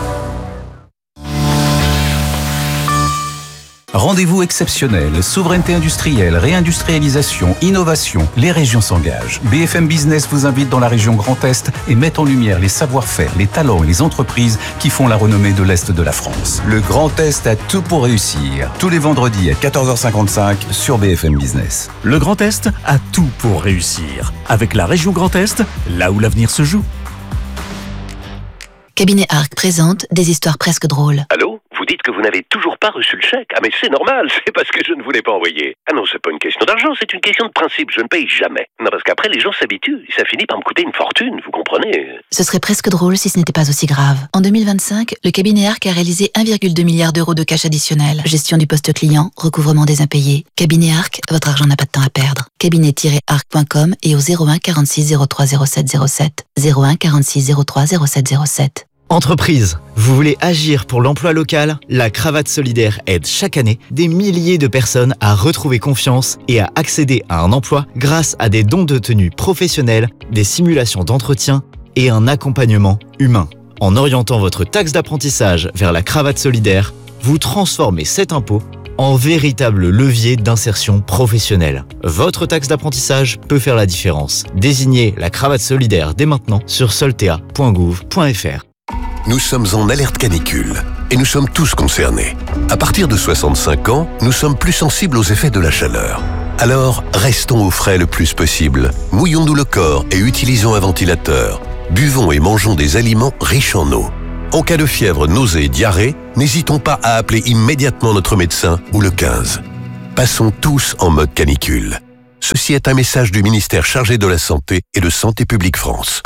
Rendez-vous exceptionnel, souveraineté industrielle, réindustrialisation, innovation, les régions s'engagent. BFM Business vous invite dans la région Grand Est et met en lumière les savoir-faire, les talents et les entreprises qui font la renommée de l'Est de la France. Le Grand Est a tout pour réussir. Tous les vendredis à 14h55 sur BFM Business. Le Grand Est a tout pour réussir. Avec la région Grand Est, là où l'avenir se joue. Cabinet Arc présente des histoires presque drôles. Allô ? Vous dites que vous n'avez toujours pas reçu le chèque. Ah mais c'est normal, c'est parce que je ne vous l'ai pas envoyé. Ah non, c'est pas une question d'argent, c'est une question de principe. Je ne paye jamais. Non, parce qu'après les gens s'habituent et ça finit par me coûter une fortune, vous comprenez? Ce serait presque drôle si ce n'était pas aussi grave. En 2025, le cabinet Arc a réalisé 1,2 milliard d'euros de cash additionnel. Gestion du poste client, recouvrement des impayés. Cabinet Arc, votre argent n'a pas de temps à perdre. Cabinet-arc.com et au 01 46 03 07 07. 01 46 03 07 07. Entreprise, vous voulez agir pour l'emploi local? La Cravate Solidaire aide chaque année des milliers de personnes à retrouver confiance et à accéder à un emploi grâce à des dons de tenue professionnels, des simulations d'entretien et un accompagnement humain. En orientant votre taxe d'apprentissage vers la Cravate Solidaire, vous transformez cet impôt en véritable levier d'insertion professionnelle. Votre taxe d'apprentissage peut faire la différence. Désignez la Cravate Solidaire dès maintenant sur soltea.gouv.fr. Nous sommes en alerte canicule et nous sommes tous concernés. À partir de 65 ans, nous sommes plus sensibles aux effets de la chaleur. Alors, restons au frais le plus possible. Mouillons-nous le corps et utilisons un ventilateur. Buvons et mangeons des aliments riches en eau. En cas de fièvre, nausée, diarrhée, n'hésitons pas à appeler immédiatement notre médecin ou le 15. Passons tous en mode canicule. Ceci est un message du ministère chargé de la Santé et de Santé publique France.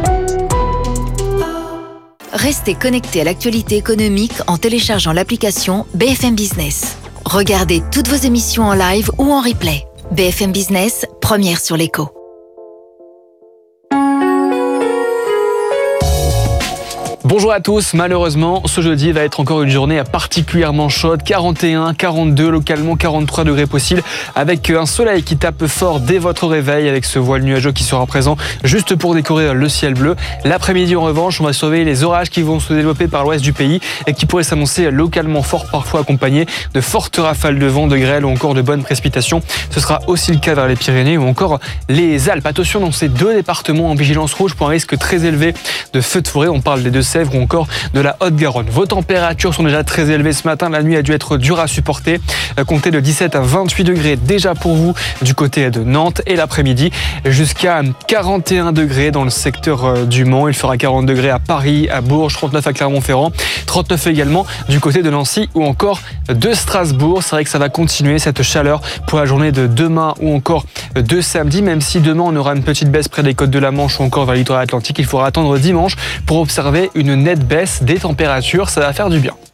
Restez connectés à l'actualité économique en téléchargeant l'application BFM Business. Regardez toutes vos émissions en live ou en replay. BFM Business, première sur l'écho. Bonjour à tous, malheureusement, ce jeudi va être encore une journée particulièrement chaude, 41, 42, localement 43 degrés possibles, avec un soleil qui tape fort dès votre réveil, avec ce voile nuageux qui sera présent juste pour décorer le ciel bleu. L'après-midi, en revanche, on va surveiller les orages qui vont se développer par l'ouest du pays et qui pourraient s'annoncer localement forts, parfois accompagnés de fortes rafales de vent, de grêle ou encore de bonnes précipitations. Ce sera aussi le cas vers les Pyrénées ou encore les Alpes. Attention, dans ces deux départements en vigilance rouge pour un risque très élevé de feux de forêt. On parle des Deux-Sèvres ou encore de la Haute-Garonne. Vos températures sont déjà très élevées ce matin. La nuit a dû être dure à supporter. Comptez de 17 à 28 degrés déjà pour vous du côté de Nantes et l'après-midi jusqu'à 41 degrés dans le secteur du Mans. Il fera 40 degrés à Paris, à Bourges, 39 à Clermont-Ferrand, 39 également du côté de Nancy ou encore de Strasbourg. C'est vrai que ça va continuer cette chaleur pour la journée de demain ou encore de samedi, même si demain on aura une petite baisse près des côtes de la Manche ou encore vers le littoral atlantique. Il faudra attendre dimanche pour observer une nette baisse des températures. Ça va faire du bien.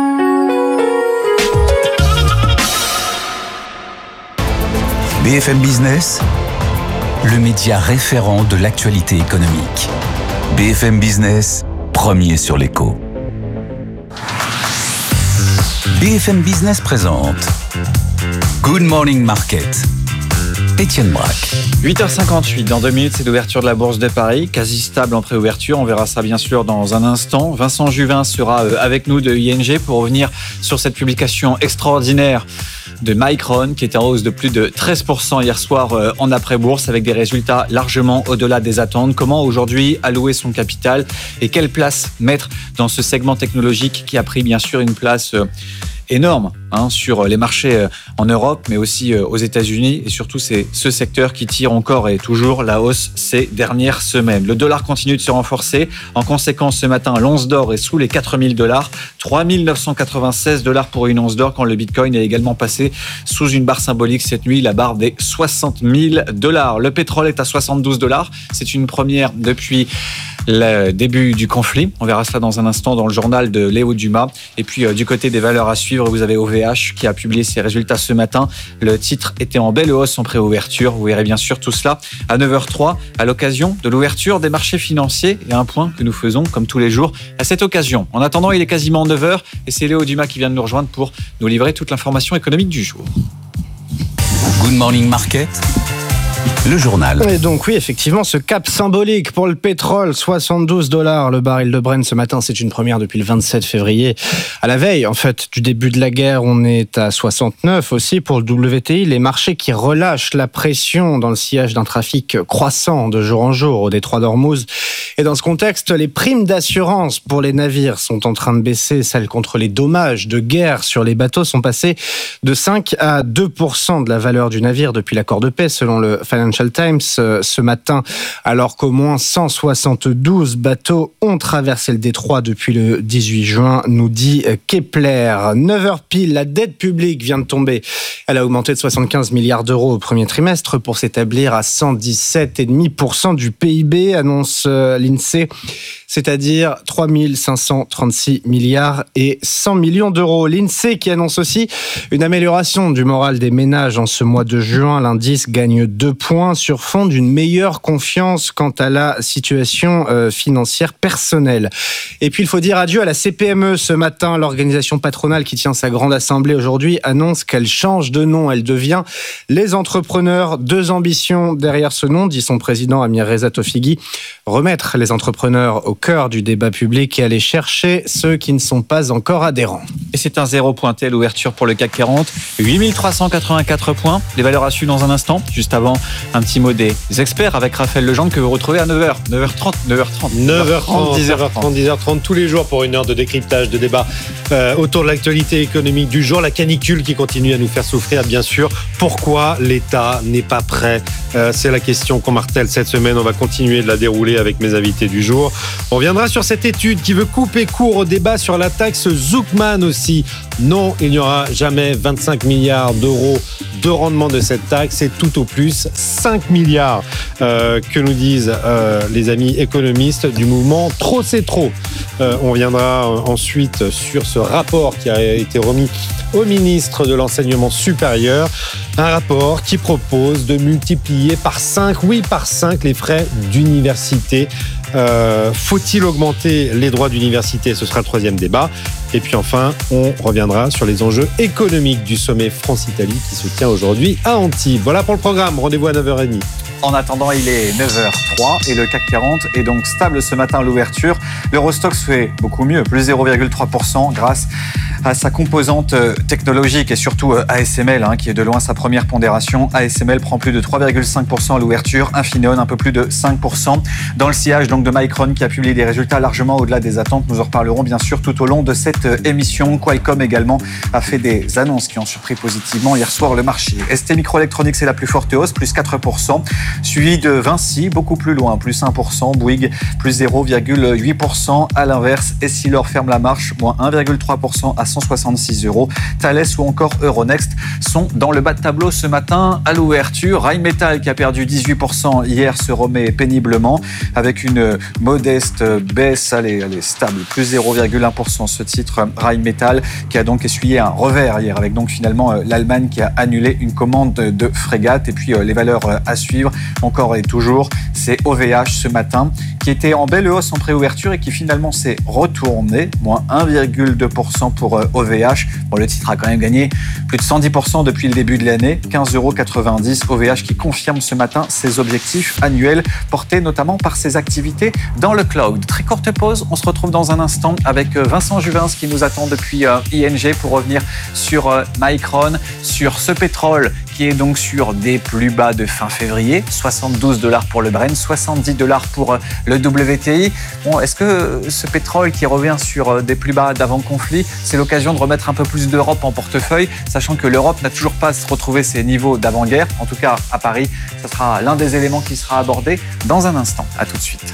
BFM Business, le média référent de l'actualité économique. BFM Business, premier sur l'écho. BFM Business présente Good Morning Market. Étienne Braque. 8h58, dans 2 minutes, c'est l'ouverture de la Bourse de Paris, quasi stable en préouverture. On verra ça bien sûr dans un instant. Vincent Juvin sera avec nous de ING pour revenir sur cette publication extraordinaire de Micron qui est en hausse de plus de 13% hier soir en après-bourse avec des résultats largement au-delà des attentes. Comment aujourd'hui allouer son capital et quelle place mettre dans ce segment technologique qui a pris bien sûr une place énorme sur les marchés en Europe, mais aussi aux États-Unis. Et surtout, c'est ce secteur qui tire encore et toujours la hausse ces dernières semaines. Le dollar continue de se renforcer. En conséquence, ce matin, l'once d'or est sous les $4 000. 3 996 $ pour une once d'or, quand le Bitcoin est également passé sous une barre symbolique cette nuit, la barre des $60 000. Le pétrole est à $72. C'est une première depuis le début du conflit. On verra cela dans un instant dans le journal de Léo Dumas. Et puis du côté des valeurs à suivre, vous avez OVH qui a publié ses résultats ce matin. Le titre était en belle hausse en préouverture. Vous verrez bien sûr tout cela à 9h03 à l'occasion de l'ouverture des marchés financiers. Et un point que nous faisons comme tous les jours à cette occasion. En attendant, il est quasiment 9h et c'est Léo Dumas qui vient de nous rejoindre pour nous livrer toute l'information économique du jour. Good Morning Market, le journal. Et donc oui, effectivement, ce cap symbolique pour le pétrole, $72 le baril de Brent ce matin, c'est une première depuis le 27 février. À la veille, en fait, du début de la guerre, on est à 69 aussi pour le WTI. Les marchés qui relâchent la pression dans le sillage d'un trafic croissant de jour en jour au détroit d'Ormuz. Et dans ce contexte, les primes d'assurance pour les navires sont en train de baisser. Celles contre les dommages de guerre sur les bateaux sont passées de 5 à 2% de la valeur du navire depuis l'accord de paix, selon le Financial Financial Times ce matin, alors qu'au moins 172 bateaux ont traversé le détroit depuis le 18 juin, nous dit Kepler. 9h pile, la dette publique vient de tomber. Elle a augmenté de 75 milliards d'euros au premier trimestre pour s'établir à 117,5% du PIB, annonce l'INSEE. C'est-à-dire 3 536 milliards et 100 millions d'euros. L'INSEE qui annonce aussi une amélioration du moral des ménages en ce mois de juin. L'indice gagne 2 points sur fond d'une meilleure confiance quant à la situation financière personnelle. Et puis il faut dire adieu à la CPME ce matin. L'organisation patronale qui tient sa grande assemblée aujourd'hui annonce qu'elle change de nom. Elle devient les entrepreneurs. 2 ambitions derrière ce nom, dit son président Amir Reza Tofighi. Remettre les entrepreneurs au cœur du débat public et aller chercher ceux qui ne sont pas encore adhérents. Et c'est un 0 pointé à l'ouverture pour le CAC 40. 8384 points. Les valeurs à suivre dans un instant. Juste avant, un petit mot des experts avec Raphaël Legendre que vous retrouvez à 9h. 10h30 tous les jours pour une heure de décryptage, de débat autour de l'actualité économique du jour. La canicule qui continue à nous faire souffrir, bien sûr. Pourquoi l'État n'est pas prêt ? C'est la question qu'on martèle cette semaine. On va continuer de la dérouler avec mes invités du jour. On reviendra sur cette étude qui veut couper court au débat sur la taxe Zuckman aussi. Non, il n'y aura jamais 25 milliards d'euros de rendement de cette taxe. C'est tout au plus 5 milliards que nous disent les amis économistes du mouvement Trop c'est trop. On reviendra ensuite sur ce rapport qui a été remis au ministre de l'Enseignement supérieur. Un rapport qui propose de multiplier par 5, les frais d'université. Faut-il augmenter les droits d'université ? Ce sera le 3e débat. Et puis enfin, on reviendra sur les enjeux économiques du sommet France-Italie qui se tient aujourd'hui à Antibes. Voilà pour le programme. Rendez-vous à 9h30. En attendant, il est 9h03 et le CAC 40 est donc stable ce matin à l'ouverture. L'Eurostoxx fait beaucoup mieux, plus 0,3% grâce à sa composante technologique et surtout ASML qui est de loin sa première pondération. ASML prend plus de 3,5% à l'ouverture, Infineon un peu plus de 5%. Dans le sillage donc de Micron qui a publié des résultats largement au-delà des attentes, nous en reparlerons bien sûr tout au long de cette émission. Qualcomm également a fait des annonces qui ont surpris positivement hier soir le marché. ST Microelectronics est la plus forte hausse, plus 4%. Suivi de Vinci, beaucoup plus loin, plus 1%, Bouygues, plus 0,8%. À l'inverse, Essilor ferme la marche, moins 1,3% à 166 €. Thales ou encore Euronext sont dans le bas de tableau ce matin à l'ouverture. Rheinmetall qui a perdu 18% hier se remet péniblement avec une modeste baisse, elle est stable, plus 0,1% ce titre Rheinmetall qui a donc essuyé un revers hier avec donc finalement l'Allemagne qui a annulé une commande de frégate. Et puis les valeurs à suivre encore et toujours, c'est OVH ce matin qui était en belle hausse en préouverture et qui finalement s'est retourné, moins 1,2% pour OVH. Bon, le titre a quand même gagné plus de 110% depuis le début de l'année, 15,90 €. OVH qui confirme ce matin ses objectifs annuels portés notamment par ses activités dans le cloud. Très courte pause, on se retrouve dans un instant avec Vincent Juvin qui nous attend depuis ING pour revenir sur Micron, sur ce pétrole qui est donc sur des plus bas de fin février, 72 $ pour le Brent, 70 $ pour le WTI. Bon, est-ce que ce pétrole qui revient sur des plus bas d'avant-conflit, c'est l'occasion de remettre un peu plus d'Europe en portefeuille, sachant que l'Europe n'a toujours pas retrouvé ses niveaux d'avant-guerre. En tout cas, à Paris, ce sera l'un des éléments qui sera abordé dans un instant. À tout de suite.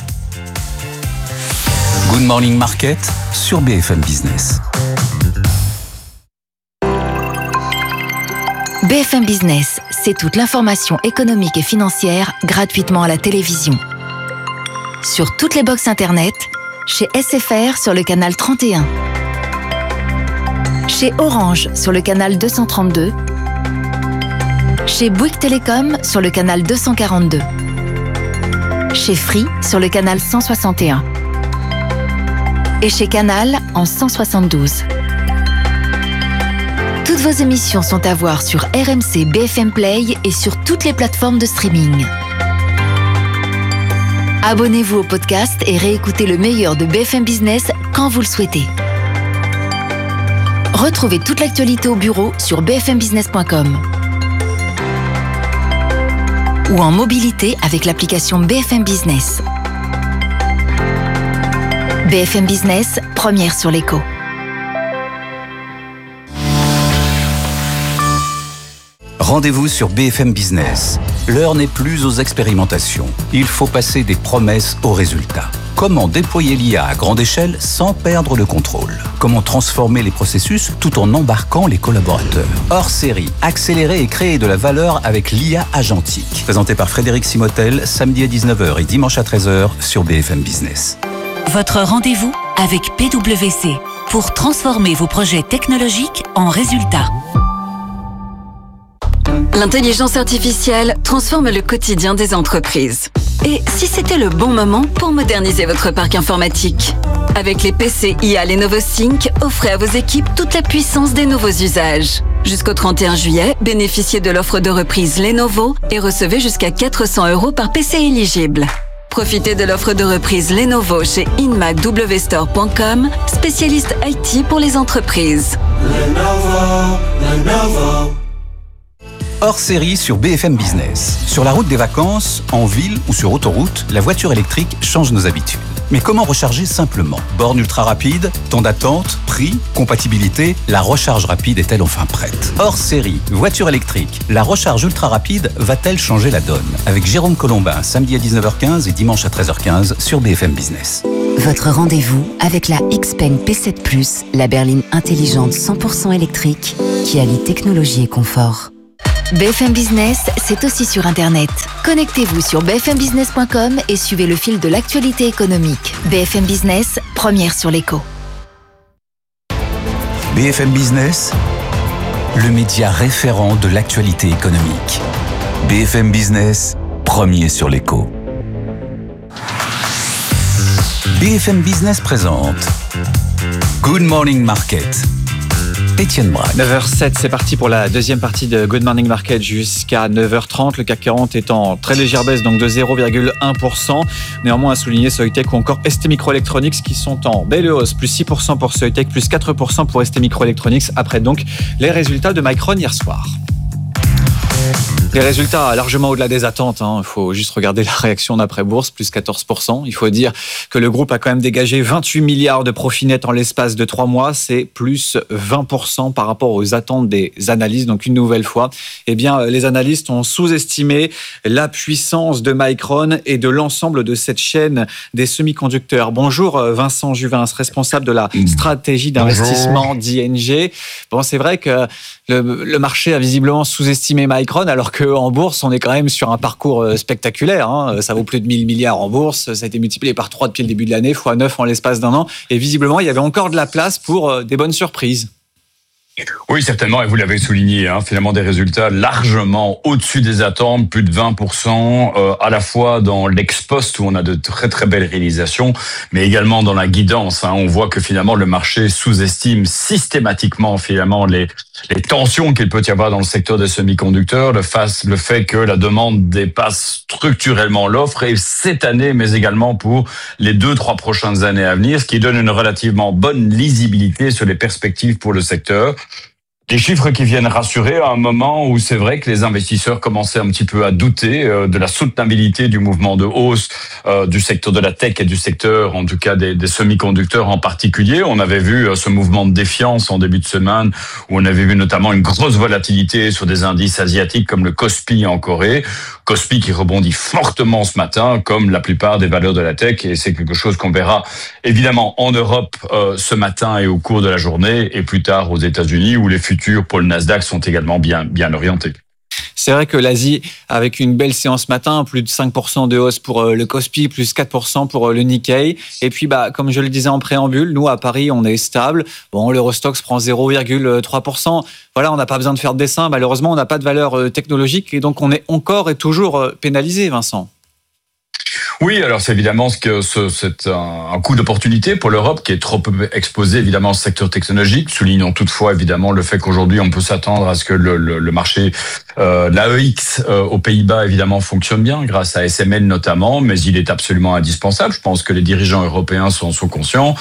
Good Morning Market sur BFM Business. BFM Business, c'est toute l'information économique et financière gratuitement à la télévision. Sur toutes les box internet, chez SFR sur le canal 31, chez Orange sur le canal 232, chez Bouygues Télécom sur le canal 242, chez Free sur le canal 161 et chez Canal en 172. Toutes vos émissions sont à voir sur RMC BFM Play et sur toutes les plateformes de streaming. Abonnez-vous au podcast et réécoutez le meilleur de BFM Business quand vous le souhaitez. Retrouvez toute l'actualité au bureau sur bfmbusiness.com ou en mobilité avec l'application BFM Business. BFM Business, première sur l'écho. Rendez-vous sur BFM Business. L'heure n'est plus aux expérimentations. Il faut passer des promesses aux résultats. Comment déployer l'IA à grande échelle sans perdre le contrôle? Comment transformer les processus tout en embarquant les collaborateurs? Hors série, accélérer et créer de la valeur avec l'IA agentique. Présenté par Frédéric Simotel, samedi à 19h et dimanche à 13h sur BFM Business. Votre rendez-vous avec PwC pour transformer vos projets technologiques en résultats. L'intelligence artificielle transforme le quotidien des entreprises. Et si c'était le bon moment pour moderniser votre parc informatique? Avec les PC IA Lenovo Sync, offrez à vos équipes toute la puissance des nouveaux usages. Jusqu'au 31 juillet, bénéficiez de l'offre de reprise Lenovo et recevez jusqu'à 400 € par PC éligible. Profitez de l'offre de reprise Lenovo chez inmacwstore.com, spécialiste IT pour les entreprises. Lenovo. Hors série sur BFM Business. Sur la route des vacances, en ville ou sur autoroute, la voiture électrique change nos habitudes. Mais comment recharger simplement? Borne ultra rapide, temps d'attente, prix, compatibilité, la recharge rapide est-elle enfin prête? Hors série, voiture électrique, la recharge ultra rapide va-t-elle changer la donne? Avec Jérôme Colombin, samedi à 19h15 et dimanche à 13h15 sur BFM Business. Votre rendez-vous avec la Xpeng P7 Plus, la berline intelligente 100% électrique qui allie technologie et confort. BFM Business, c'est aussi sur Internet. Connectez-vous sur bfmbusiness.com et suivez le fil de l'actualité économique. BFM Business, première sur l'écho. BFM Business, le média référent de l'actualité économique. BFM Business, premier sur l'écho. BFM Business présente Good Morning Market. Étienne Braque. 9h07, c'est parti pour la deuxième partie de Good Morning Market jusqu'à 9h30. Le CAC 40 est en très légère baisse, donc de 0,1%. Néanmoins, à souligner Soitec ou encore ST Microelectronics qui sont en belle hausse. Plus 6% pour Soitec, plus 4% pour ST Microelectronics. Après donc les résultats de Micron hier soir. Les résultats largement au-delà des attentes. Il faut juste regarder la réaction d'après-bourse, plus 14%. Il faut dire que le groupe a quand même dégagé 28 milliards de profit net en l'espace de 3 mois. C'est plus 20% par rapport aux attentes des analystes. Donc une nouvelle fois, les analystes ont sous-estimé la puissance de Micron et de l'ensemble de cette chaîne des semi-conducteurs. Bonjour Vincent Juvin, responsable de la stratégie d'investissement d'ING. Bon, c'est vrai que le marché a visiblement sous-estimé Micron, alors qu'en bourse, on est quand même sur un parcours spectaculaire. Ça vaut plus de 1000 milliards en bourse. Ça a été multiplié par 3 depuis le début de l'année, fois 9 en l'espace d'un an. Et visiblement, il y avait encore de la place pour des bonnes surprises. Oui, certainement, et vous l'avez souligné, finalement des résultats largement au-dessus des attentes, plus de 20%, à la fois dans l'ex-post où on a de très très belles réalisations, mais également dans la guidance. On voit que finalement le marché sous-estime systématiquement finalement les tensions qu'il peut y avoir dans le secteur des semi-conducteurs, le fait que la demande dépasse structurellement l'offre, et cette année, mais également pour les 2-3 prochaines années à venir, ce qui donne une relativement bonne lisibilité sur les perspectives pour le secteur. Des chiffres qui viennent rassurer à un moment où c'est vrai que les investisseurs commençaient un petit peu à douter de la soutenabilité du mouvement de hausse du secteur de la tech et du secteur, en tout cas des semi-conducteurs en particulier. On avait vu ce mouvement de défiance en début de semaine où on avait vu notamment une grosse volatilité sur des indices asiatiques comme le Kospi en Corée. Kospi qui rebondit fortement ce matin, comme la plupart des valeurs de la tech, et c'est quelque chose qu'on verra évidemment en Europe ce matin et au cours de la journée, et plus tard aux États-Unis où les futurs pour le Nasdaq sont également bien orientés. C'est vrai que l'Asie, avec une belle séance ce matin, plus de 5% de hausse pour le Kospi, plus 4% pour le Nikkei. Et puis, comme je le disais en préambule, nous, à Paris, on est stable. Bon, l'Eurostoxx prend 0,3%. Voilà, on n'a pas besoin de faire de dessin. Malheureusement, on n'a pas de valeur technologique. Et donc, on est encore et toujours pénalisé, Vincent. Oui, alors c'est évidemment c'est un coup d'opportunité pour l'Europe qui est trop exposée évidemment au secteur technologique. Soulignons toutefois évidemment le fait qu'aujourd'hui on peut s'attendre à ce que le marché l'AEX aux Pays-Bas évidemment fonctionne bien grâce à SML notamment, mais il est absolument indispensable. Je pense que les dirigeants européens sont conscients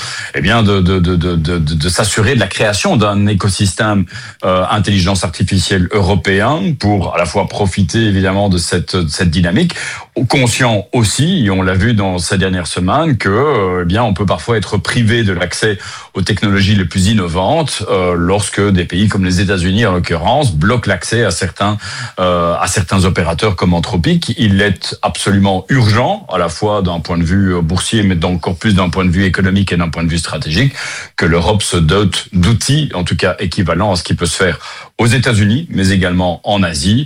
de s'assurer de la création d'un écosystème intelligence artificielle européen pour à la fois profiter évidemment de cette dynamique, conscient aussi, et on l'a vu dans ces dernières semaines, que on peut parfois être privé de l'accès aux technologies les plus innovantes lorsque des pays comme les États-Unis en l'occurrence bloquent l'accès à certains à certains opérateurs comme Anthropic. Il est absolument urgent, à la fois d'un point de vue boursier, mais encore plus d'un point de vue économique et d'un point de vue stratégique, que l'Europe se dote d'outils, en tout cas équivalents à ce qui peut se faire aux États-Unis, mais également en Asie.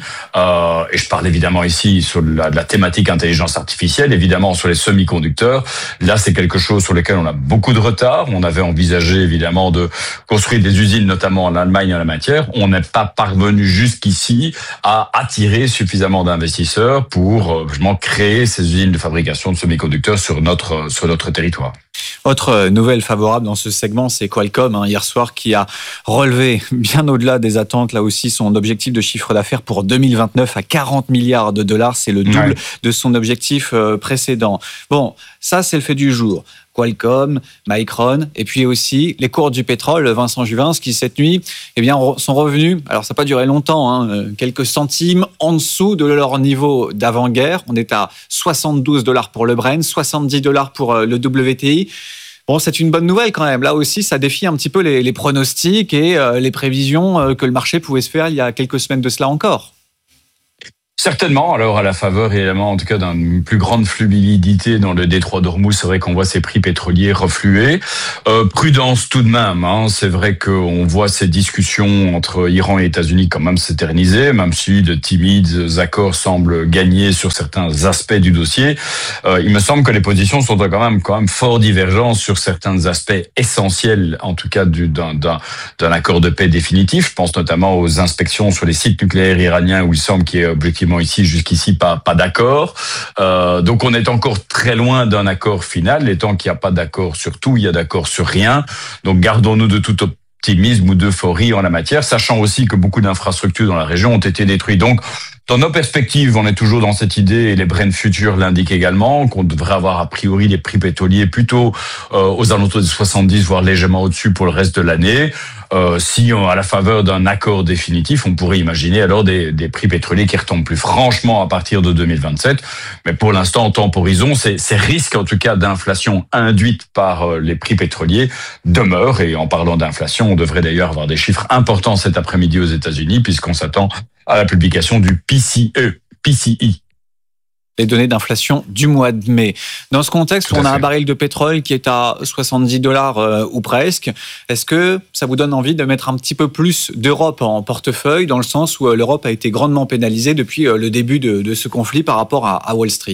Et je parle évidemment ici sur la thématique intelligence artificielle, évidemment sur les semi-conducteurs. Là, c'est quelque chose sur lequel on a beaucoup de retard. On avait envisagé évidemment de construire des usines, notamment en Allemagne en la matière. On n'est pas parvenu jusqu'ici à attirer suffisamment d'investisseurs pour justement créer ces usines de fabrication de semi-conducteurs sur notre territoire. Autre nouvelle favorable dans ce segment, c'est Qualcomm, hier soir, qui a relevé bien au-delà des attentes, là aussi, son objectif de chiffre d'affaires pour 2029 à 40 milliards de dollars. C'est le double de son objectif précédent. Bon, ça, c'est le fait du jour. Qualcomm, Micron, et puis aussi les cours du pétrole, Vincent Juvin, qui cette nuit sont revenus, alors ça n'a pas duré longtemps, quelques centimes en dessous de leur niveau d'avant-guerre. On est à $72 pour le Brent, $70 pour le WTI. Bon, c'est une bonne nouvelle quand même. Là aussi, ça défie un petit peu les pronostics et les prévisions que le marché pouvait se faire il y a quelques semaines de cela encore. Certainement. Alors, à la faveur, évidemment, en tout cas, d'une plus grande fluidité dans le détroit d'Ormuz, c'est vrai qu'on voit ces prix pétroliers refluer. Prudence tout de même. C'est vrai qu'on voit ces discussions entre Iran et États-Unis quand même s'éterniser, même si de timides accords semblent gagner sur certains aspects du dossier. Il me semble que les positions sont quand même fort divergentes sur certains aspects essentiels, en tout cas d'un accord de paix définitif. Je pense notamment aux inspections sur les sites nucléaires iraniens où il semble qu'il y ait objectivement jusqu'ici pas d'accord. Donc on est encore très loin d'un accord final. Et tant qu'il n'y a pas d'accord sur tout, il y a d'accord sur rien. Donc gardons-nous de tout optimisme ou d'euphorie en la matière, sachant aussi que beaucoup d'infrastructures dans la région ont été détruites. Donc dans nos perspectives, on est toujours dans cette idée, et les Brent Futures l'indiquent également, qu'on devrait avoir a priori des prix pétroliers plutôt aux alentours de 70, voire légèrement au-dessus pour le reste de l'année. Si à la faveur d'un accord définitif, on pourrait imaginer alors des prix pétroliers qui retombent plus franchement à partir de 2027. Mais pour l'instant, temporisons. Ces risques, en tout cas, d'inflation induite par les prix pétroliers demeurent. Et en parlant d'inflation, on devrait d'ailleurs avoir des chiffres importants cet après-midi aux États-Unis, puisqu'on s'attend à la publication du PCI. Les données d'inflation du mois de mai. Dans ce contexte, on a un baril de pétrole qui est à $70 ou presque. Est-ce que ça vous donne envie de mettre un petit peu plus d'Europe en portefeuille, dans le sens où l'Europe a été grandement pénalisée depuis le début de ce conflit par rapport à Wall Street ?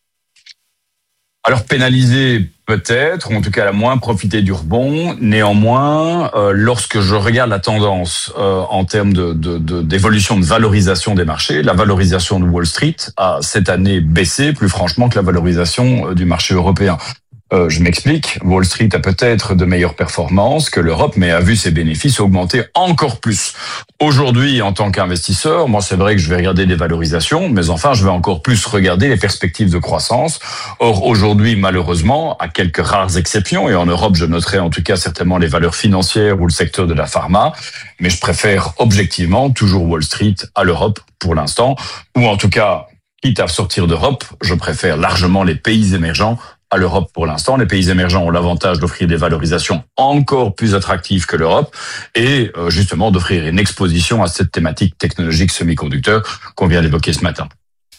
Alors pénalisée peut-être, ou en tout cas elle a moins profité du rebond. Néanmoins, lorsque je regarde la tendance en termes d'évolution de valorisation des marchés, la valorisation de Wall Street a cette année baissé plus franchement que la valorisation du marché européen. Je m'explique, Wall Street a peut-être de meilleures performances que l'Europe, mais a vu ses bénéfices augmenter encore plus. Aujourd'hui, en tant qu'investisseur, moi c'est vrai que je vais regarder des valorisations, mais enfin je vais encore plus regarder les perspectives de croissance. Or aujourd'hui, malheureusement, à quelques rares exceptions, et en Europe je noterai en tout cas certainement les valeurs financières ou le secteur de la pharma, mais je préfère objectivement toujours Wall Street à l'Europe pour l'instant, ou en tout cas, quitte à sortir d'Europe, je préfère largement les pays émergents à l'Europe pour l'instant. Les pays émergents ont l'avantage d'offrir des valorisations encore plus attractives que l'Europe et justement d'offrir une exposition à cette thématique technologique semi-conducteur qu'on vient d'évoquer ce matin.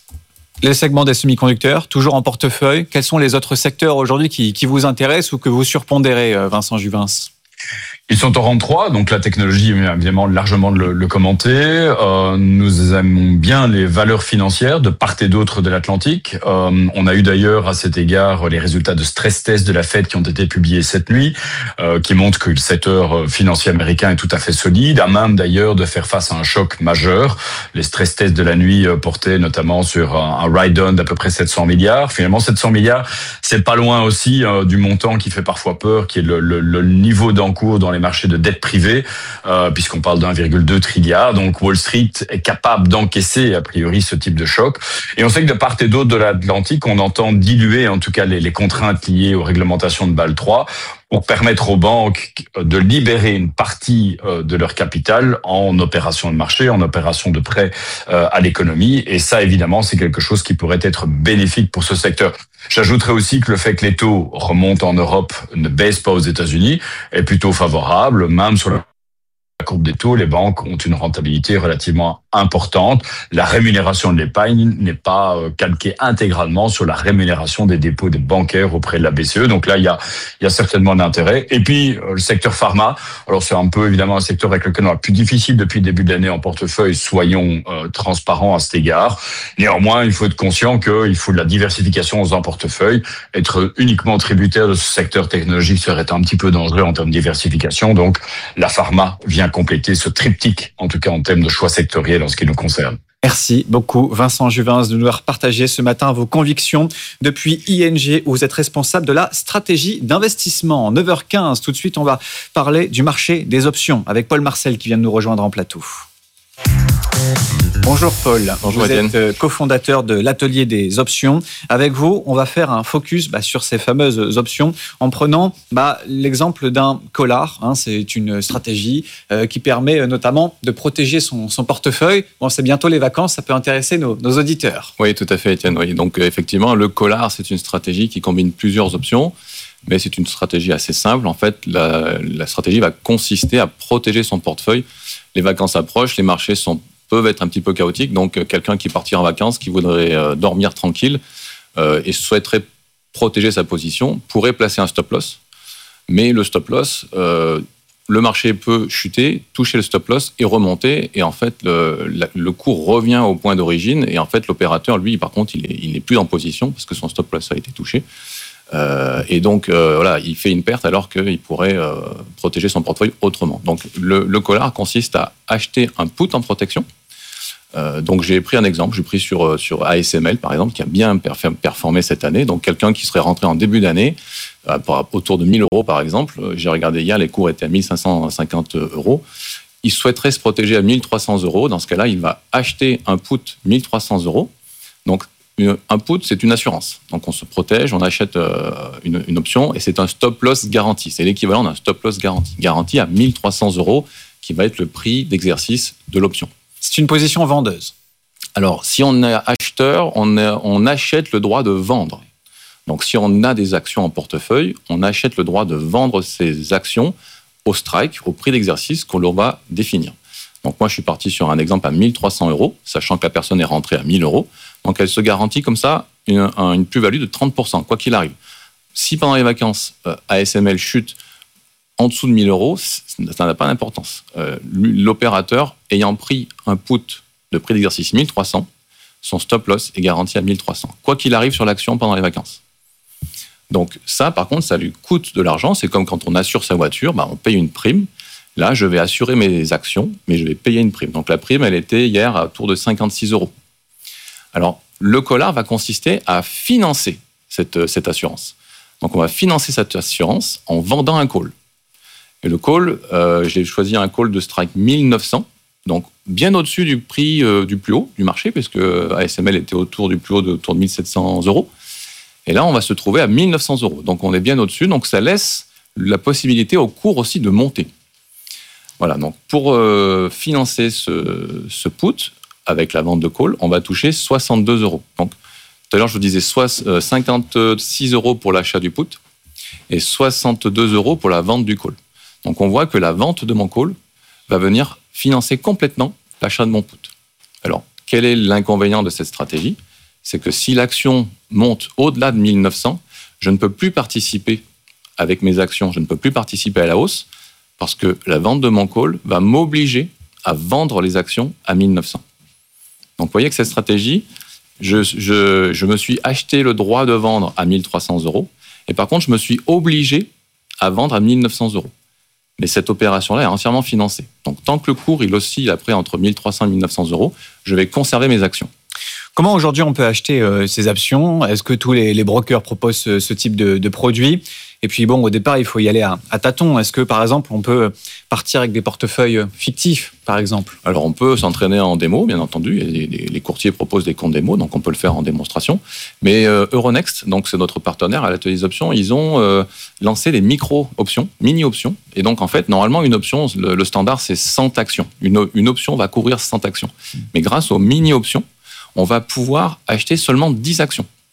Les segments des semi-conducteurs, toujours en portefeuille. Quels sont les autres secteurs aujourd'hui qui vous intéressent ou que vous surpondérez, Vincent Juvin ? Ils sont au rang 3, donc la technologie, évidemment, largement de le commenter. Nous aimons bien les valeurs financières de part et d'autre de l'Atlantique. On a eu d'ailleurs à cet égard les résultats de stress test de la Fed qui ont été publiés cette nuit, qui montrent que le secteur financier américain est tout à fait solide, à même d'ailleurs de faire face à un choc majeur. Les stress tests de la nuit portaient notamment sur un write-down d'à peu près 700 milliards. Finalement, 700 milliards, c'est pas loin aussi du montant qui fait parfois peur, qui est le niveau d'encours dans les marchés de dette privée, puisqu'on parle d'1,2 trilliard. Donc Wall Street est capable d'encaisser a priori ce type de choc. Et on sait que de part et d'autre de l'Atlantique, on entend diluer en tout cas les contraintes liées aux réglementations de Bâle 3 pour permettre aux banques de libérer une partie de leur capital en opération de marché, en opération de prêt à l'économie. Et ça, évidemment, c'est quelque chose qui pourrait être bénéfique pour ce secteur. J'ajouterais aussi que le fait que les taux remontent en Europe, ne baissent pas aux États-Unis, est plutôt favorable, même sur la courbe des taux, les banques ont une rentabilité relativement importante. La rémunération de l'épargne n'est pas calquée intégralement sur la rémunération des dépôts des bancaires auprès de la BCE. Donc là, il y a certainement d'intérêt. Et puis, le secteur pharma. Alors, c'est un peu, évidemment, un secteur avec lequel on a plus difficile depuis le début de l'année en portefeuille. Soyons transparents à cet égard. Néanmoins, il faut être conscient qu'il faut de la diversification dans un portefeuille. Être uniquement tributaire de ce secteur technologique serait un petit peu dangereux en termes de diversification. Donc, la pharma vient compléter ce triptyque, en tout cas en termes de choix sectoriels en ce qui nous concerne. Merci beaucoup Vincent Juvin de nous avoir partagé ce matin vos convictions depuis ING où vous êtes responsable de la stratégie d'investissement. 9h15, tout de suite on va parler du marché des options avec Paul Marcel qui vient de nous rejoindre en plateau. Bonjour Paul, bonjour vous Étienne. êtes cofondateur de l'atelier des options. Avec vous, on va faire un focus sur ces fameuses options en prenant l'exemple d'un collar. C'est une stratégie qui permet notamment de protéger son portefeuille. Bon, c'est bientôt les vacances, ça peut intéresser nos auditeurs. Oui, tout à fait Étienne. Oui. Donc effectivement, le collar, c'est une stratégie qui combine plusieurs options, mais c'est une stratégie assez simple. En fait, la stratégie va consister à protéger son portefeuille. Les vacances approchent, les marchés peuvent être un petit peu chaotiques. Donc, quelqu'un qui partirait en vacances, qui voudrait dormir tranquille et souhaiterait protéger sa position, pourrait placer un stop-loss. Mais le stop-loss, le marché peut chuter, toucher le stop-loss et remonter. Et en fait, le cours revient au point d'origine. Et en fait, l'opérateur, lui, par contre, il n'est plus en position parce que son stop-loss a été touché. Et donc, il fait une perte alors qu'il pourrait protéger son portefeuille autrement. Donc, le collar consiste à acheter un put en protection. Donc, j'ai pris un exemple. J'ai pris sur ASML, par exemple, qui a bien performé cette année. Donc, quelqu'un qui serait rentré en début d'année, autour de 1 000 euros, par exemple. J'ai regardé hier, les cours étaient à 1 550 euros. Il souhaiterait se protéger à 1 300 euros. Dans ce cas-là, il va acheter un put 1 300 euros. Donc, un put, c'est une assurance. Donc, on se protège, on achète une option et c'est un stop-loss garanti. C'est l'équivalent d'un stop-loss garanti. Garanti à 1 300 euros, qui va être le prix d'exercice de l'option. C'est une position vendeuse. Alors, si on est acheteur, on achète le droit de vendre. Donc, si on a des actions en portefeuille, on achète le droit de vendre ces actions au strike, au prix d'exercice qu'on leur va définir. Donc, moi, je suis parti sur un exemple à 1 300 euros, sachant que la personne est rentrée à 1 000 euros. Donc, elle se garantit comme ça une plus-value de 30%, quoi qu'il arrive. Si pendant les vacances, ASML chute en dessous de 1 000 euros, ça n'a pas d'importance. L'opérateur, ayant pris un put de prix d'exercice 1 300, son stop-loss est garanti à 1 300, quoi qu'il arrive sur l'action pendant les vacances. Donc ça, par contre, ça lui coûte de l'argent. C'est comme quand on assure sa voiture, on paye une prime. Là, je vais assurer mes actions, mais je vais payer une prime. Donc la prime, elle était hier à autour de 56 euros. Alors, le collar va consister à financer cette assurance. Donc, on va financer cette assurance en vendant un call. Et le call, j'ai choisi un call de strike 1900, donc bien au-dessus du prix du plus haut du marché, puisque ASML était autour du plus haut autour de 1700 euros. Et là, on va se trouver à 1900 euros. Donc, on est bien au-dessus. Donc, ça laisse la possibilité au cours aussi de monter. Voilà. Donc, pour financer ce put, avec la vente de call, on va toucher 62 euros. Donc, tout à l'heure, je vous disais 56 euros pour l'achat du put et 62 euros pour la vente du call. Donc, on voit que la vente de mon call va venir financer complètement l'achat de mon put. Alors, quel est l'inconvénient de cette stratégie ? C'est que si l'action monte au-delà de 1900, je ne peux plus participer avec mes actions, je ne peux plus participer à la hausse parce que la vente de mon call va m'obliger à vendre les actions à 1900. Donc, vous voyez que cette stratégie, je me suis acheté le droit de vendre à 1 300 euros. Et par contre, je me suis obligé à vendre à 1 900 euros. Mais cette opération-là est entièrement financée. Donc, tant que le cours, il oscille après entre 1 300 et 1 900 euros, je vais conserver mes actions. Comment aujourd'hui on peut acheter ces options ? Est-ce que tous les brokers proposent ce type de produit ? Et puis bon, au départ, il faut y aller à tâtons. Est-ce que, par exemple, on peut partir avec des portefeuilles fictifs, par exemple ? Alors, on peut s'entraîner en démo, bien entendu. Les courtiers proposent des comptes démo, donc on peut le faire en démonstration. Mais Euronext, donc c'est notre partenaire à l'atelier des options, ils ont lancé des micro-options, mini-options. Et donc, en fait, normalement, une option, le standard, c'est 100 actions. Une option va couvrir 100 actions. Mais grâce aux mini-options, on va pouvoir acheter seulement 10 actions.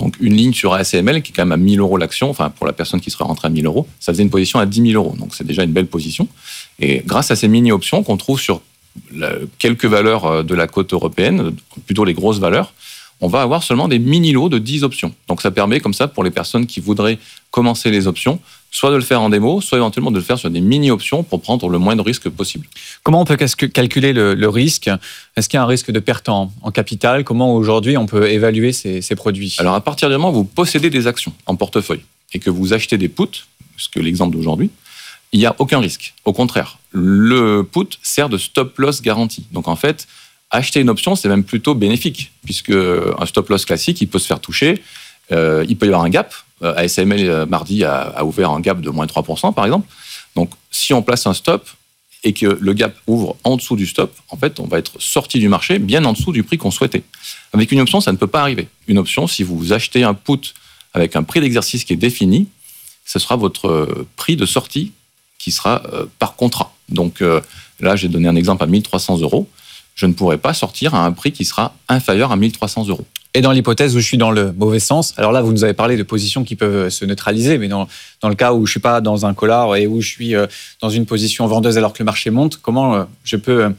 Donc une ligne sur ASML qui est quand même à 1 000 euros l'action, enfin pour la personne qui serait rentrée à 1 000 euros, ça faisait une position à 10 000 euros. Donc c'est déjà une belle position. Et grâce à ces mini-options qu'on trouve sur quelques valeurs de la côte européenne, plutôt les grosses valeurs, on va avoir seulement des mini-lots de 10 options. Donc ça permet comme ça pour les personnes qui voudraient commencer les options, soit de le faire en démo, soit éventuellement de le faire sur des mini-options pour prendre le moins de risques possible. Comment on peut calculer le risque ? Est-ce qu'il y a un risque de perte en capital ? Comment aujourd'hui on peut évaluer ces produits ? Alors à partir du moment où vous possédez des actions en portefeuille et que vous achetez des puts, ce que l'exemple d'aujourd'hui, il n'y a aucun risque. Au contraire, le put sert de stop-loss garantie. Donc en fait, acheter une option, c'est même plutôt bénéfique, puisque un stop-loss classique, il peut se faire toucher, il peut y avoir un gap. ASML, mardi, a ouvert un gap de moins 3%, par exemple. Donc, si on place un stop et que le gap ouvre en dessous du stop, en fait, on va être sorti du marché bien en dessous du prix qu'on souhaitait. Avec une option, ça ne peut pas arriver. Une option, si vous achetez un put avec un prix d'exercice qui est défini, ce sera votre prix de sortie qui sera par contrat. Donc là, j'ai donné un exemple à 1 300 euros. Je ne pourrai pas sortir à un prix qui sera inférieur à 1 300 euros. Et dans l'hypothèse où je suis dans le mauvais sens, alors là, vous nous avez parlé de positions qui peuvent se neutraliser, mais dans le cas où je ne suis pas dans un collar et où je suis dans une position vendeuse alors que le marché monte, comment je peux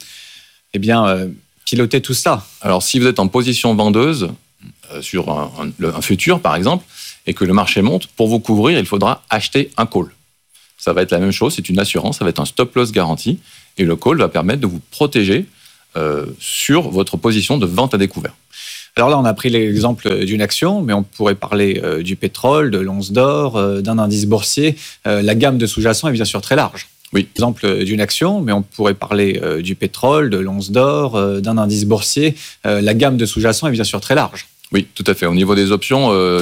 piloter tout ça ? Alors, si vous êtes en position vendeuse sur un futur, par exemple, et que le marché monte, pour vous couvrir, il faudra acheter un call. Ça va être la même chose, c'est une assurance, ça va être un stop-loss garanti, et le call va permettre de vous protéger sur votre position de vente à découvert. Alors là, on a pris l'exemple d'une action, mais on pourrait parler du pétrole, de l'once d'or, d'un indice boursier. La gamme de sous-jacents est bien sûr très large. Oui. Exemple d'une action, mais on pourrait parler du pétrole, de l'once d'or, d'un indice boursier. La gamme de sous-jacents est bien sûr très large. Oui, tout à fait. Au niveau des options,